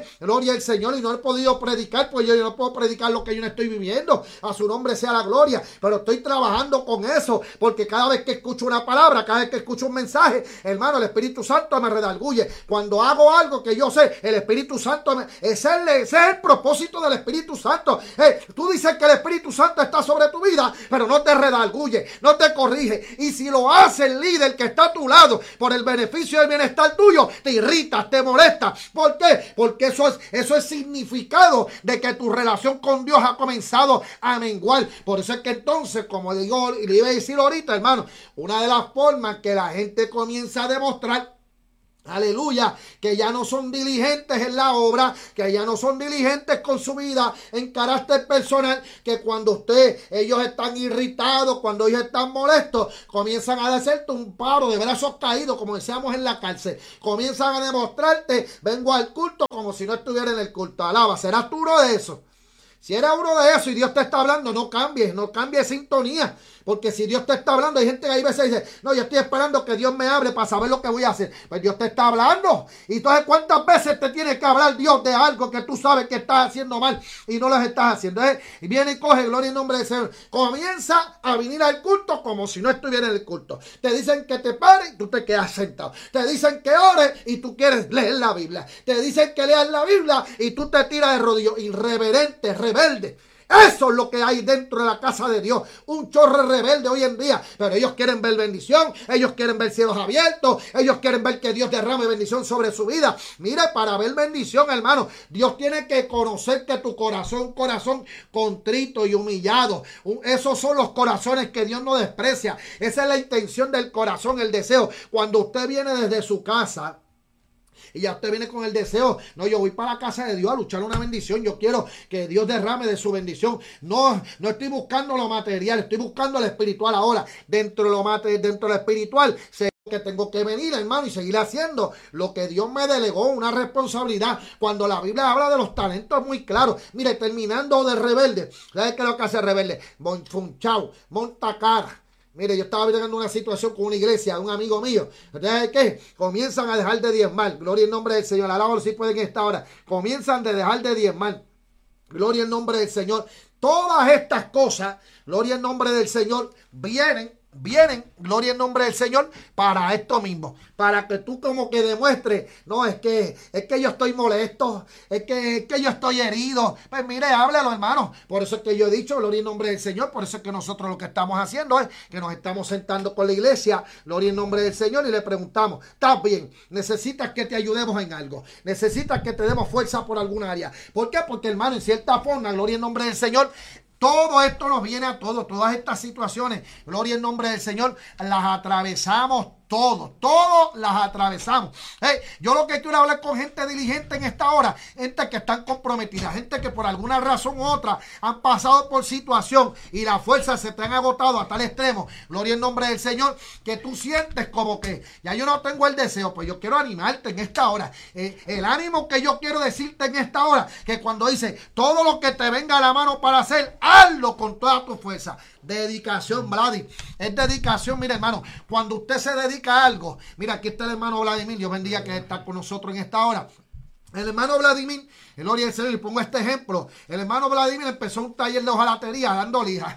Gloria al Señor, y no he podido predicar, pues yo no puedo predicar lo que yo no estoy viviendo. A su nombre sea la gloria, pero estoy trabajando con eso, porque cada vez que escucho una palabra, cada vez que escucho un mensaje, hermano, el Espíritu Santo me redarguye. Cuando hago algo que yo sé, el Espíritu Santo ese es el propósito del Espíritu Santo. Tú dices que el Espíritu Santo está sobre tu vida, pero no te redarguye, no te corrige, y si lo hace el líder que está a tu lado por el beneficio del bienestar tuyo, te irrita, te molesta. ¿Por qué? Porque eso es significado de que tu relación con Dios ha comenzado a menguar. Por eso es que entonces, como digo, y le iba a decir ahorita, hermano, una de las formas que la gente comienza a demostrar, aleluya, que ya no son diligentes en la obra, que ya no son diligentes con su vida en carácter personal, que cuando ellos están irritados, cuando ellos están molestos, comienzan a hacerte un paro de brazos caídos, como decíamos en la cárcel. Comienzan a demostrarte, vengo al culto como si no estuviera en el culto. Alaba, ¿serás tú uno de esos? Si eres uno de esos y Dios te está hablando, no cambies sintonía. Porque si Dios te está hablando, hay gente que ahí veces dice, no, yo estoy esperando que Dios me hable para saber lo que voy a hacer. Pues Dios te está hablando. Y entonces, ¿cuántas veces te tiene que hablar Dios de algo que tú sabes que estás haciendo mal y no lo estás haciendo? Y viene y coge, gloria en nombre del Señor. Comienza a venir al culto como si no estuviera en el culto. Te dicen que te pares y tú te quedas sentado. Te dicen que ores y tú quieres leer la Biblia. Te dicen que leas la Biblia y tú te tiras de rodillas. Irreverente, rebelde. Eso es lo que hay dentro de la casa de Dios. Un chorro rebelde hoy en día. Pero ellos quieren ver bendición. Ellos quieren ver cielos abiertos. Ellos quieren ver que Dios derrame bendición sobre su vida. Mire, para ver bendición, hermano, Dios tiene que conocer que tu corazón, un corazón contrito y humillado. Esos son los corazones que Dios no desprecia. Esa es la intención del corazón, el deseo. Cuando usted viene desde su casa y ya usted viene con el deseo, no, yo voy para la casa de Dios a luchar una bendición, yo quiero que Dios derrame de su bendición. No estoy buscando lo material, estoy buscando lo espiritual ahora. Dentro de lo espiritual, sé que tengo que venir, hermano, y seguir haciendo lo que Dios me delegó, una responsabilidad. Cuando la Biblia habla de los talentos, muy claro. Mire, terminando de rebelde, ¿sabes qué es lo que hace rebelde? Funchao, monta cara. Mire, yo estaba viviendo una situación con una iglesia, un amigo mío. ¿Ustedes qué? Comienzan a dejar de diezmar. Gloria en nombre del Señor. Alábalo si pueden esta hora. Comienzan a dejar de diezmar. Gloria en nombre del Señor. Todas estas cosas, gloria en nombre del Señor, vienen, gloria en nombre del Señor, para esto mismo, para que tú como que demuestres, no, es que yo estoy molesto, es que yo estoy herido. Pues mire, háblalo, hermano. Por eso es que yo he dicho, gloria en nombre del Señor, por eso es que nosotros lo que estamos haciendo es que nos estamos sentando con la iglesia, gloria en nombre del Señor, y le preguntamos, ¿estás bien? ¿Necesitas que te ayudemos en algo? ¿Necesitas que te demos fuerza por alguna área? ¿Por qué? Porque, hermano, en cierta forma, gloria en nombre del Señor, todo esto nos viene a todos, todas estas situaciones, gloria en nombre del Señor, las atravesamos todos las atravesamos. Yo lo que quiero hablar con gente diligente en esta hora, gente que están comprometidas, gente que por alguna razón u otra han pasado por situación y las fuerzas se te han agotado a tal extremo, gloria en nombre del Señor, que tú sientes como que ya yo no tengo el deseo. Pues yo quiero animarte en esta hora, el ánimo que yo quiero decirte en esta hora, que cuando dice todo lo que te venga a la mano para hacer, hazlo con toda tu fuerza. Dedicación, Vladi, es dedicación. Mira, hermano, cuando usted se dedica a algo, mira, aquí está el hermano Vladimir, Dios bendiga que está con nosotros en esta hora. El hermano Vladimir, gloria al Señor, le pongo este ejemplo. El hermano Vladimir empezó un taller de hojalatería dando lija.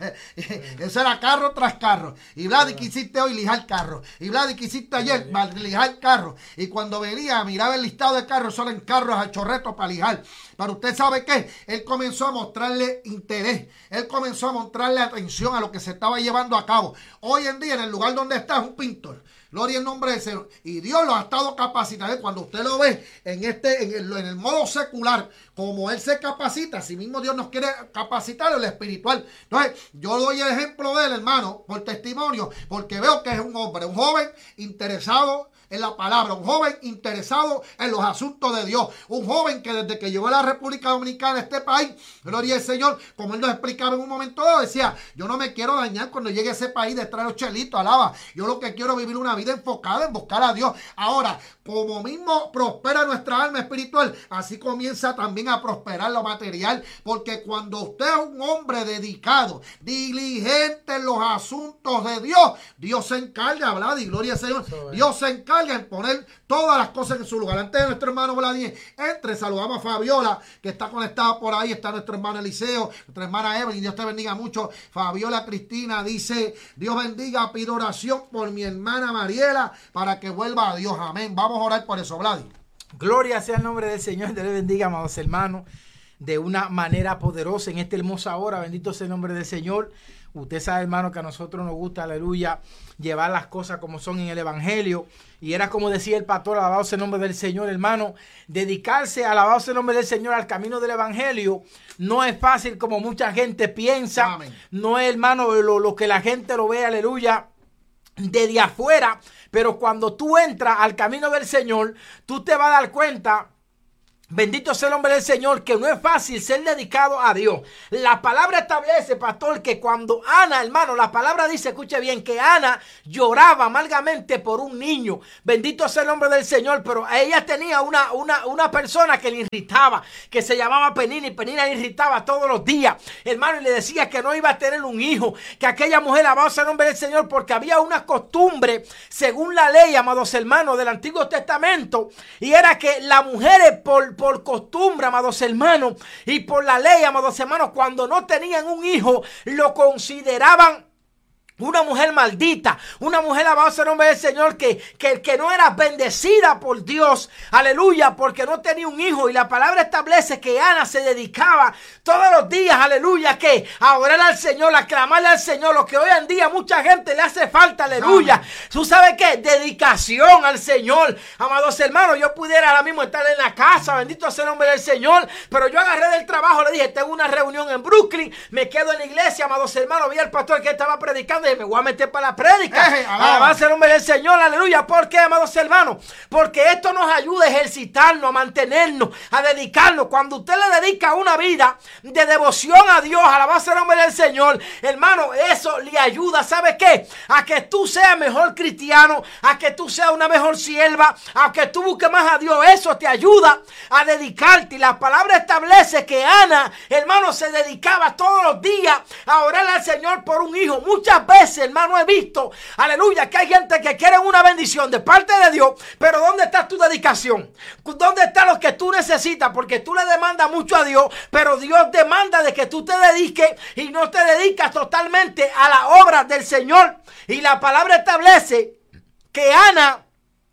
Eso era carro tras carro. Y Vladi, ¿qué hiciste hoy? Lijar carro. Y Vladi, ¿qué hiciste ayer? Lijar carro. Y cuando venía, miraba el listado de carros, solo en carros a chorreto para lijar. Pero usted sabe qué, él comenzó a mostrarle interés. Él comenzó a mostrarle atención a lo que se estaba llevando a cabo. Hoy en día, en el lugar donde está, es un pintor. Gloria en nombre del Señor. Y Dios lo ha estado capacitando. Cuando usted lo ve en el modo secular, como Él se capacita, así mismo Dios nos quiere capacitar en lo espiritual. Entonces, yo doy el ejemplo de él, hermano, por testimonio, porque veo que es un hombre, un joven interesado en la palabra, un joven interesado en los asuntos de Dios, un joven que desde que llegó a la República Dominicana, este país, gloria al Señor, como él nos explicaba en un momento dado, decía, yo no me quiero dañar cuando llegue a ese país de traer los chelitos, alaba, yo lo que quiero es vivir una vida enfocada en buscar a Dios. Ahora, como mismo prospera nuestra alma espiritual, así comienza también a prosperar lo material, porque cuando usted es un hombre dedicado, diligente en los asuntos de Dios, Dios se encarga, ¿verdad? Y gloria al Señor, Dios se encarga encarga en poner todas las cosas en su lugar. Antes de nuestro hermano Vladimir entre, saludamos a Fabiola, que está conectada por ahí. Está nuestro hermano Eliseo, nuestra hermana Evelyn. Dios te bendiga mucho. Fabiola Cristina dice: Dios bendiga, pido oración por mi hermana Mariela para que vuelva a Dios. Amén. Vamos a orar por eso, Vladimir. Gloria sea el nombre del Señor. Dios le bendiga, amados hermanos, de una manera poderosa en esta hermosa hora. Bendito sea el nombre del Señor. Usted sabe, hermano, que a nosotros nos gusta, aleluya, llevar las cosas como son en el Evangelio. Y era como decía el pastor, alabado sea el nombre del Señor, hermano, dedicarse, alabado sea el nombre del Señor, al camino del Evangelio. No es fácil como mucha gente piensa. Amén. No es, hermano, lo que la gente lo ve, aleluya, desde afuera. Pero cuando tú entras al camino del Señor, tú te vas a dar cuenta, bendito sea el nombre del Señor, que no es fácil ser dedicado a Dios. La palabra establece, pastor, que cuando Ana, hermano, la palabra dice, escuche bien, que Ana lloraba amargamente por un niño. Bendito sea el nombre del Señor, pero ella tenía una persona que le irritaba, que se llamaba Penina, y Penina le irritaba todos los días, hermano, y le decía que no iba a tener un hijo, que aquella mujer, alabado sea el nombre del Señor, porque había una costumbre, según la ley, amados hermanos, del Antiguo Testamento, y era que las mujeres por costumbre, amados hermanos, y por la ley, amados hermanos, cuando no tenían un hijo, lo consideraban una mujer maldita, una mujer, alabado sea el nombre del Señor, que no era bendecida por Dios, aleluya, porque no tenía un hijo. Y la palabra establece que Ana se dedicaba todos los días, aleluya, que a orar al Señor, a clamarle al Señor, lo que hoy en día mucha gente le hace falta, aleluya. ¿Tú sabes qué? Dedicación al Señor, amados hermanos. Yo pudiera ahora mismo estar en la casa, bendito sea el nombre del Señor, pero yo agarré del trabajo, le dije, tengo una reunión en Brooklyn, me quedo en la iglesia, amados hermanos, vi al pastor que estaba predicando, me voy a meter para la prédica. Alabanza el nombre del Señor, aleluya. ¿Por qué, amados hermanos? Porque esto nos ayuda a ejercitarnos, a mantenernos, a dedicarnos. Cuando usted le dedica una vida de devoción a Dios, alabanza el nombre del Señor, hermano, eso le ayuda, ¿sabe qué? A que tú seas mejor cristiano, a que tú seas una mejor sierva, a que tú busques más a Dios. Eso te ayuda a dedicarte. Y la palabra establece que Ana, hermano, se dedicaba todos los días a orar al Señor por un hijo. Muchas veces, hermano, he visto, aleluya, que hay gente que quiere una bendición de parte de Dios, pero ¿dónde está tu dedicación? ¿Dónde está lo que tú necesitas? Porque tú le demandas mucho a Dios, pero Dios demanda de que tú te dediques y no te dedicas totalmente a la obra del Señor. Y la palabra establece que Ana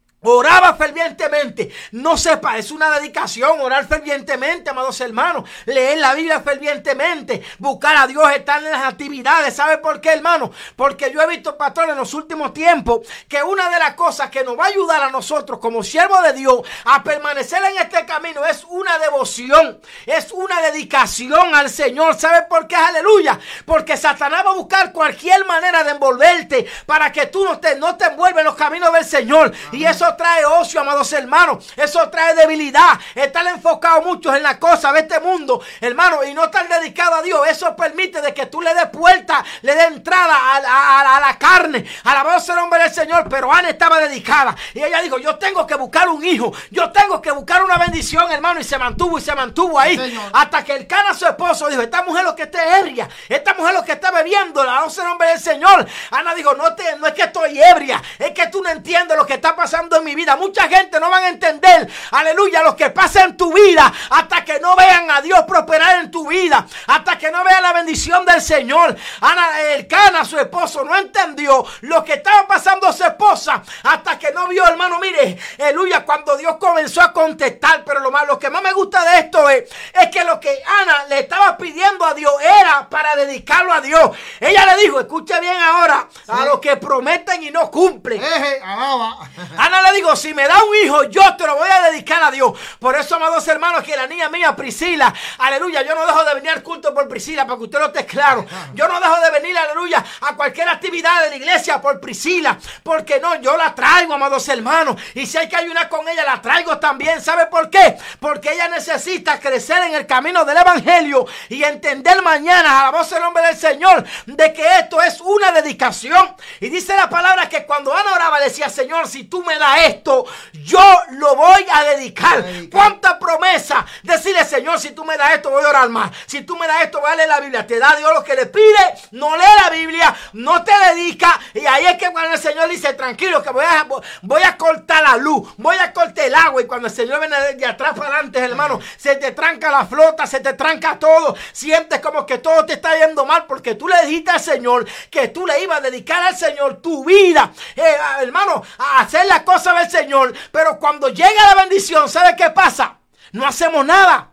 oraba fervientemente. No sepa, es una dedicación orar fervientemente, amados hermanos. Leer la Biblia fervientemente. Buscar a Dios, estar en las actividades. ¿Sabe por qué, hermano? Porque yo he visto, pastor, en los últimos tiempos, que una de las cosas que nos va a ayudar a nosotros como siervos de Dios a permanecer en este camino es una devoción, es una dedicación al Señor. ¿Sabe por qué? Aleluya. Porque Satanás va a buscar cualquier manera de envolverte para que tú no te envuelvas en los caminos del Señor. Y eso trae ocio, amados hermanos. Eso trae debilidad. Estar enfocado muchos en las cosas de este mundo, hermano, y no estar dedicado a Dios. Eso permite de que tú le des puerta, le des entrada a la carne. Alabado sea el nombre del Señor. Pero Ana estaba dedicada. Y ella dijo, yo tengo que buscar un hijo. Yo tengo que buscar una bendición, hermano. Y se mantuvo ahí. Sí, hasta que el Cana, su esposo, dijo, esta mujer lo que está ebria. Esta mujer lo que está bebiendo. Alabado sea el nombre del Señor. Ana dijo, no es que estoy ebria. Es que tú no entiendes lo que está pasando en mi vida. Mucha gente no van a entender, aleluya, lo que pasa en tu vida hasta que no vean a Dios prosperar en tu vida, hasta que no vean la bendición del Señor. Ana, el Cana, su esposo, no entendió lo que estaba pasando a su esposa hasta que no vio, hermano, mire, aleluya, cuando Dios comenzó a contestar. Pero lo que más me gusta de esto es que lo que Ana le estaba pidiendo a Dios era para dedicarlo a Dios. Ella le dijo, escuche bien ahora, sí, a los que prometen y no cumplen. Ana le digo, si me da un hijo, yo te lo voy a dedicar a Dios. Por eso, amados hermanos, que la niña mía, Priscila, aleluya, yo no dejo de venir al culto por Priscila, para que usted lo esté claro. Yo no dejo de venir, aleluya, a cualquier actividad de la iglesia por Priscila, porque no, yo la traigo, amados hermanos, y si hay que ayunar con ella, la traigo también. ¿Sabe por qué? Porque ella necesita crecer en el camino del evangelio y entender mañana, a la voz del nombre del Señor, de que esto es una dedicación. Y dice la palabra que cuando Ana oraba, decía, Señor, si tú me das esto, yo lo voy a dedicar. ¿Cuánta promesa Decirle, Señor, si tú me das esto, voy a orar más. Si tú me das esto, voy a leer la Biblia. Te da Dios lo que le pide, no lee la Biblia, no te dedica. Y ahí es que cuando el Señor dice, tranquilo, que voy a cortar la luz, voy a cortar el agua. Y cuando el Señor viene de atrás para adelante, hermano, se te tranca la flota, se te tranca todo. Sientes como que todo te está yendo mal porque tú le dijiste al Señor que tú le ibas a dedicar al Señor tu vida, hermano, a hacer las cosas del Señor. Pero cuando llega la bendición, ¿sabe qué pasa? No hacemos nada.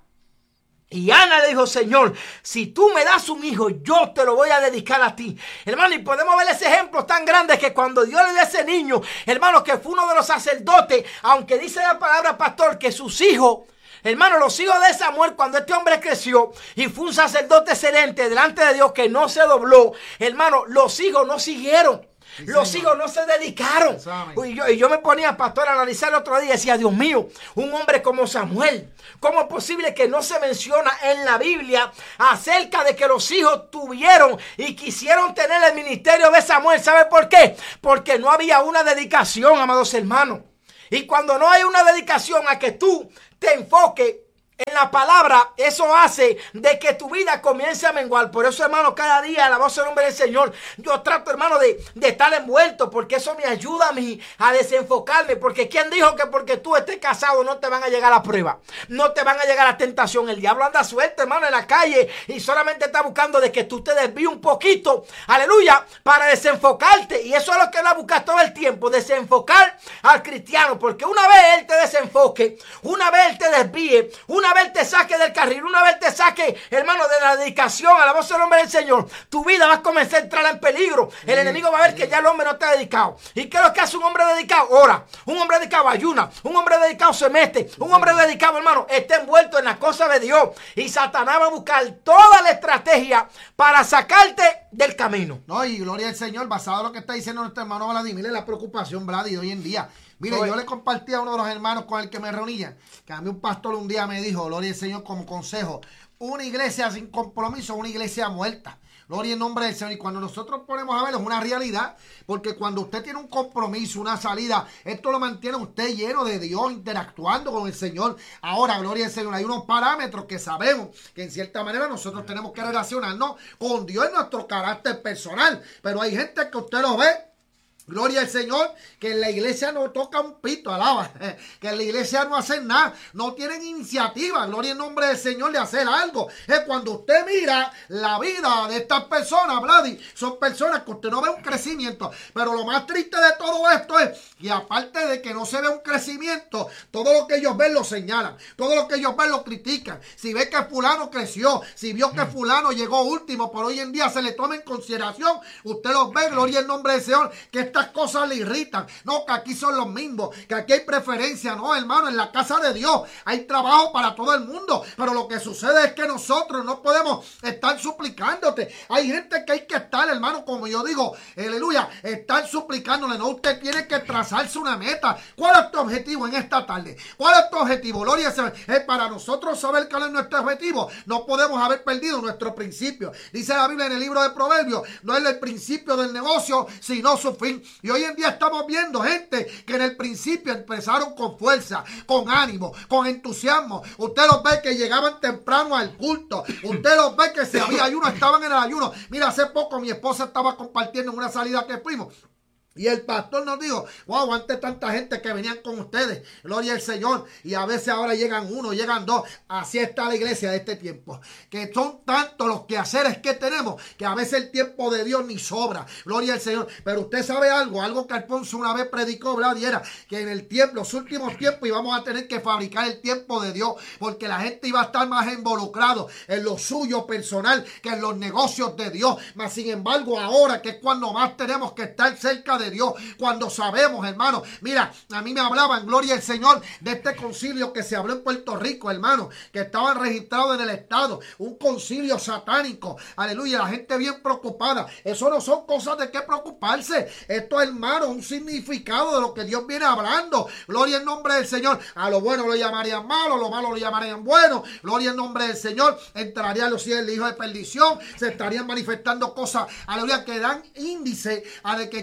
Y Ana le dijo, Señor, si tú me das un hijo, yo te lo voy a dedicar a ti. Hermano, y podemos ver ese ejemplo tan grande que cuando Dios le dio a ese niño, hermano, que fue uno de los sacerdotes, aunque dice la palabra, pastor, que sus hijos, hermano, los hijos de Samuel, cuando este hombre creció y fue un sacerdote excelente delante de Dios que no se dobló, hermano, los hijos no siguieron. Sí, los hijos no se dedicaron. Y yo me ponía, pastor, a analizar el otro día y decía, Dios mío, un hombre como Samuel, ¿cómo es posible que no se menciona en la Biblia acerca de que los hijos tuvieron y quisieron tener el ministerio de Samuel? ¿Sabe por qué? Porque no había una dedicación, amados hermanos. Y cuando no hay una dedicación a que tú te enfoques en la palabra, eso hace de que tu vida comience a menguar. Por eso, hermano, cada día, la voz del nombre del Señor, yo trato, hermano, de estar envuelto, porque eso me ayuda a mí a desenfocarme. Porque ¿quién dijo que porque tú estés casado no te van a llegar a la prueba? No te van a llegar a la tentación. El diablo anda suelto, hermano, en la calle y solamente está buscando de que tú te desvíes un poquito, aleluya, para desenfocarte. Y eso es lo que él va a buscar todo el tiempo, desenfocar al cristiano. Porque una vez él te desenfoque, una vez él te desvíe, una vez te saque del carril, una vez te saque, hermano, de la dedicación a la voz del hombre del Señor, tu vida va a comenzar a entrar en peligro. El enemigo va a ver que ya el hombre no está dedicado. ¿Y qué es lo que hace un hombre dedicado? Ora. Un hombre dedicado ayuna. Un hombre dedicado se mete. Un hombre dedicado, hermano, está envuelto en las cosas de Dios. Y Satanás va a buscar toda la estrategia para sacarte del camino. No, y gloria al Señor, basado en lo que está diciendo nuestro hermano Vladimir, la preocupación, Vladi, hoy en día. Mire, yo le compartí a uno de los hermanos con el que me reunía, que a mí un pastor un día me dijo, gloria al Señor, como consejo, una iglesia sin compromiso es una iglesia muerta. Gloria en nombre del Señor. Y cuando nosotros ponemos a ver, es una realidad, porque cuando usted tiene un compromiso, una salida, esto lo mantiene usted lleno de Dios, interactuando con el Señor. Ahora, gloria al Señor, hay unos parámetros que sabemos que en cierta manera nosotros tenemos que relacionarnos con Dios en nuestro carácter personal. Pero hay gente que usted lo ve, gloria al Señor, que en la iglesia no toca un pito, alaba, que en la iglesia no hacen nada, no tienen iniciativa, gloria en nombre del Señor, de hacer algo. Es cuando usted mira la vida de estas personas, Vladi, son personas que usted no ve un crecimiento. Pero lo más triste de todo esto es que aparte de que no se ve un crecimiento, todo lo que ellos ven lo señalan, todo lo que ellos ven lo critican. Si ve que fulano creció, si vio que fulano llegó último, por hoy en día se le toma en consideración, usted los ve, gloria en nombre del Señor, que estas cosas le irritan. No, que aquí son los mismos, que aquí hay preferencia. No, hermano, en la casa de Dios hay trabajo para todo el mundo. Pero lo que sucede es que nosotros no podemos estar suplicándote. Hay gente que hay que estar, hermano, como yo digo, aleluya, estar suplicándole. No, usted tiene que trazarse una meta. ¿Cuál es tu objetivo en esta tarde? ¿Cuál es tu objetivo? Gloria al Señor. Es para nosotros saber cuál es nuestro objetivo. No podemos haber perdido nuestro principio. Dice la Biblia en el libro de Proverbios, no es el principio del negocio, sino su fin. Y hoy en día estamos viendo gente que en el principio empezaron con fuerza, con ánimo, con entusiasmo. Usted los ve que llegaban temprano al culto. Usted los ve que si había ayuno, estaban en el ayuno. Mira, hace poco mi esposa estaba compartiendo en una salida que fuimos. Y el pastor nos dijo, wow, antes tanta gente que venían con ustedes, gloria al Señor, y a veces ahora llegan uno, llegan dos. Así está la iglesia de este tiempo, que son tantos los quehaceres que tenemos, que a veces el tiempo de Dios ni sobra, gloria al Señor. Pero usted sabe algo que Alfonso una vez predicó, ¿verdad? Y era que en el tiempo, los últimos tiempos íbamos a tener que fabricar el tiempo de Dios, porque la gente iba a estar más involucrado en lo suyo personal que en los negocios de Dios. Mas sin embargo, ahora que es cuando más tenemos que estar cerca de Dios, cuando sabemos, hermano, mira, a mí me hablaban, gloria al Señor, de este concilio que se habló en Puerto Rico, hermano, que estaban registrados en el estado, un concilio satánico, aleluya, la gente bien preocupada. Eso no son cosas de qué preocuparse, esto, hermano, un significado de lo que Dios viene hablando, gloria en nombre del Señor. A lo bueno lo llamarían malo, a lo malo lo llamarían bueno, gloria en nombre del Señor. Entrarían los hijos del hijo de perdición, se estarían manifestando cosas, aleluya, que dan índice a de que Cristo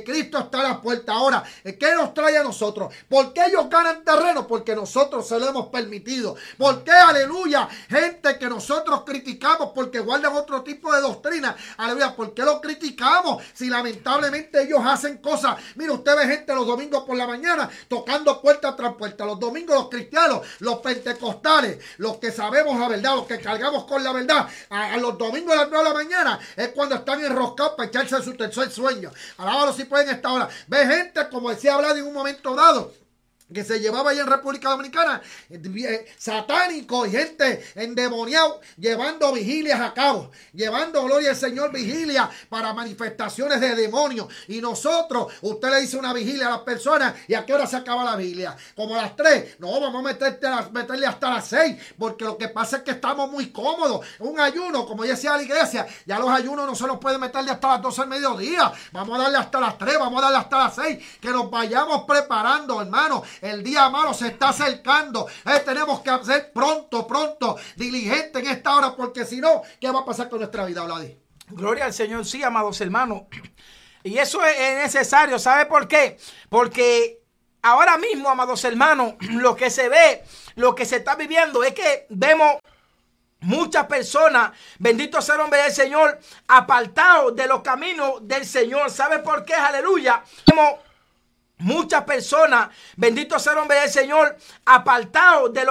está a la puerta. Ahora, ¿qué nos trae a nosotros? ¿Por qué ellos ganan terreno? Porque nosotros se lo hemos permitido. ¿Por qué, aleluya? Gente que nosotros criticamos porque guardan otro tipo de doctrina. Aleluya, ¿por qué lo criticamos? Si lamentablemente ellos hacen cosas. Mira, usted ve gente los domingos por la mañana tocando puerta tras puerta. Los domingos los cristianos, los pentecostales, los que sabemos la verdad, los que cargamos con la verdad, a los domingos a las 9 de la mañana es cuando están enroscados para echarse su tercer sueño. Alábalo si pueden esta hora. Ve gente, como decía Vlad en un momento dado, que se llevaba ahí en República Dominicana, satánico y gente endemoniado, llevando vigilias a cabo, llevando, gloria al Señor, vigilia para manifestaciones de demonios. Y nosotros, usted le dice una vigilia a las personas, ¿y a qué hora se acaba la vigilia? Como a las 3. No, vamos a meterle hasta las 6, porque lo que pasa es que estamos muy cómodos. Un ayuno, como decía la iglesia, ya los ayunos no se los puede meterle hasta las 12 al mediodía. Vamos a darle hasta las 3, vamos a darle hasta las 6, que nos vayamos preparando, hermano. El día malo se está acercando. Tenemos que hacer pronto, diligente en esta hora, porque si no, ¿qué va a pasar con nuestra vida, Vladi? Gloria al Señor, sí, amados hermanos. Y eso es necesario. ¿Sabe por qué? Porque ahora mismo, amados hermanos, lo que se ve, lo que se está viviendo es que vemos muchas personas, bendito sea el nombre del Señor, apartados de los caminos del Señor. ¿Sabe por qué? Aleluya. Vemos muchas personas, bendito sea el nombre del Señor, apartados de los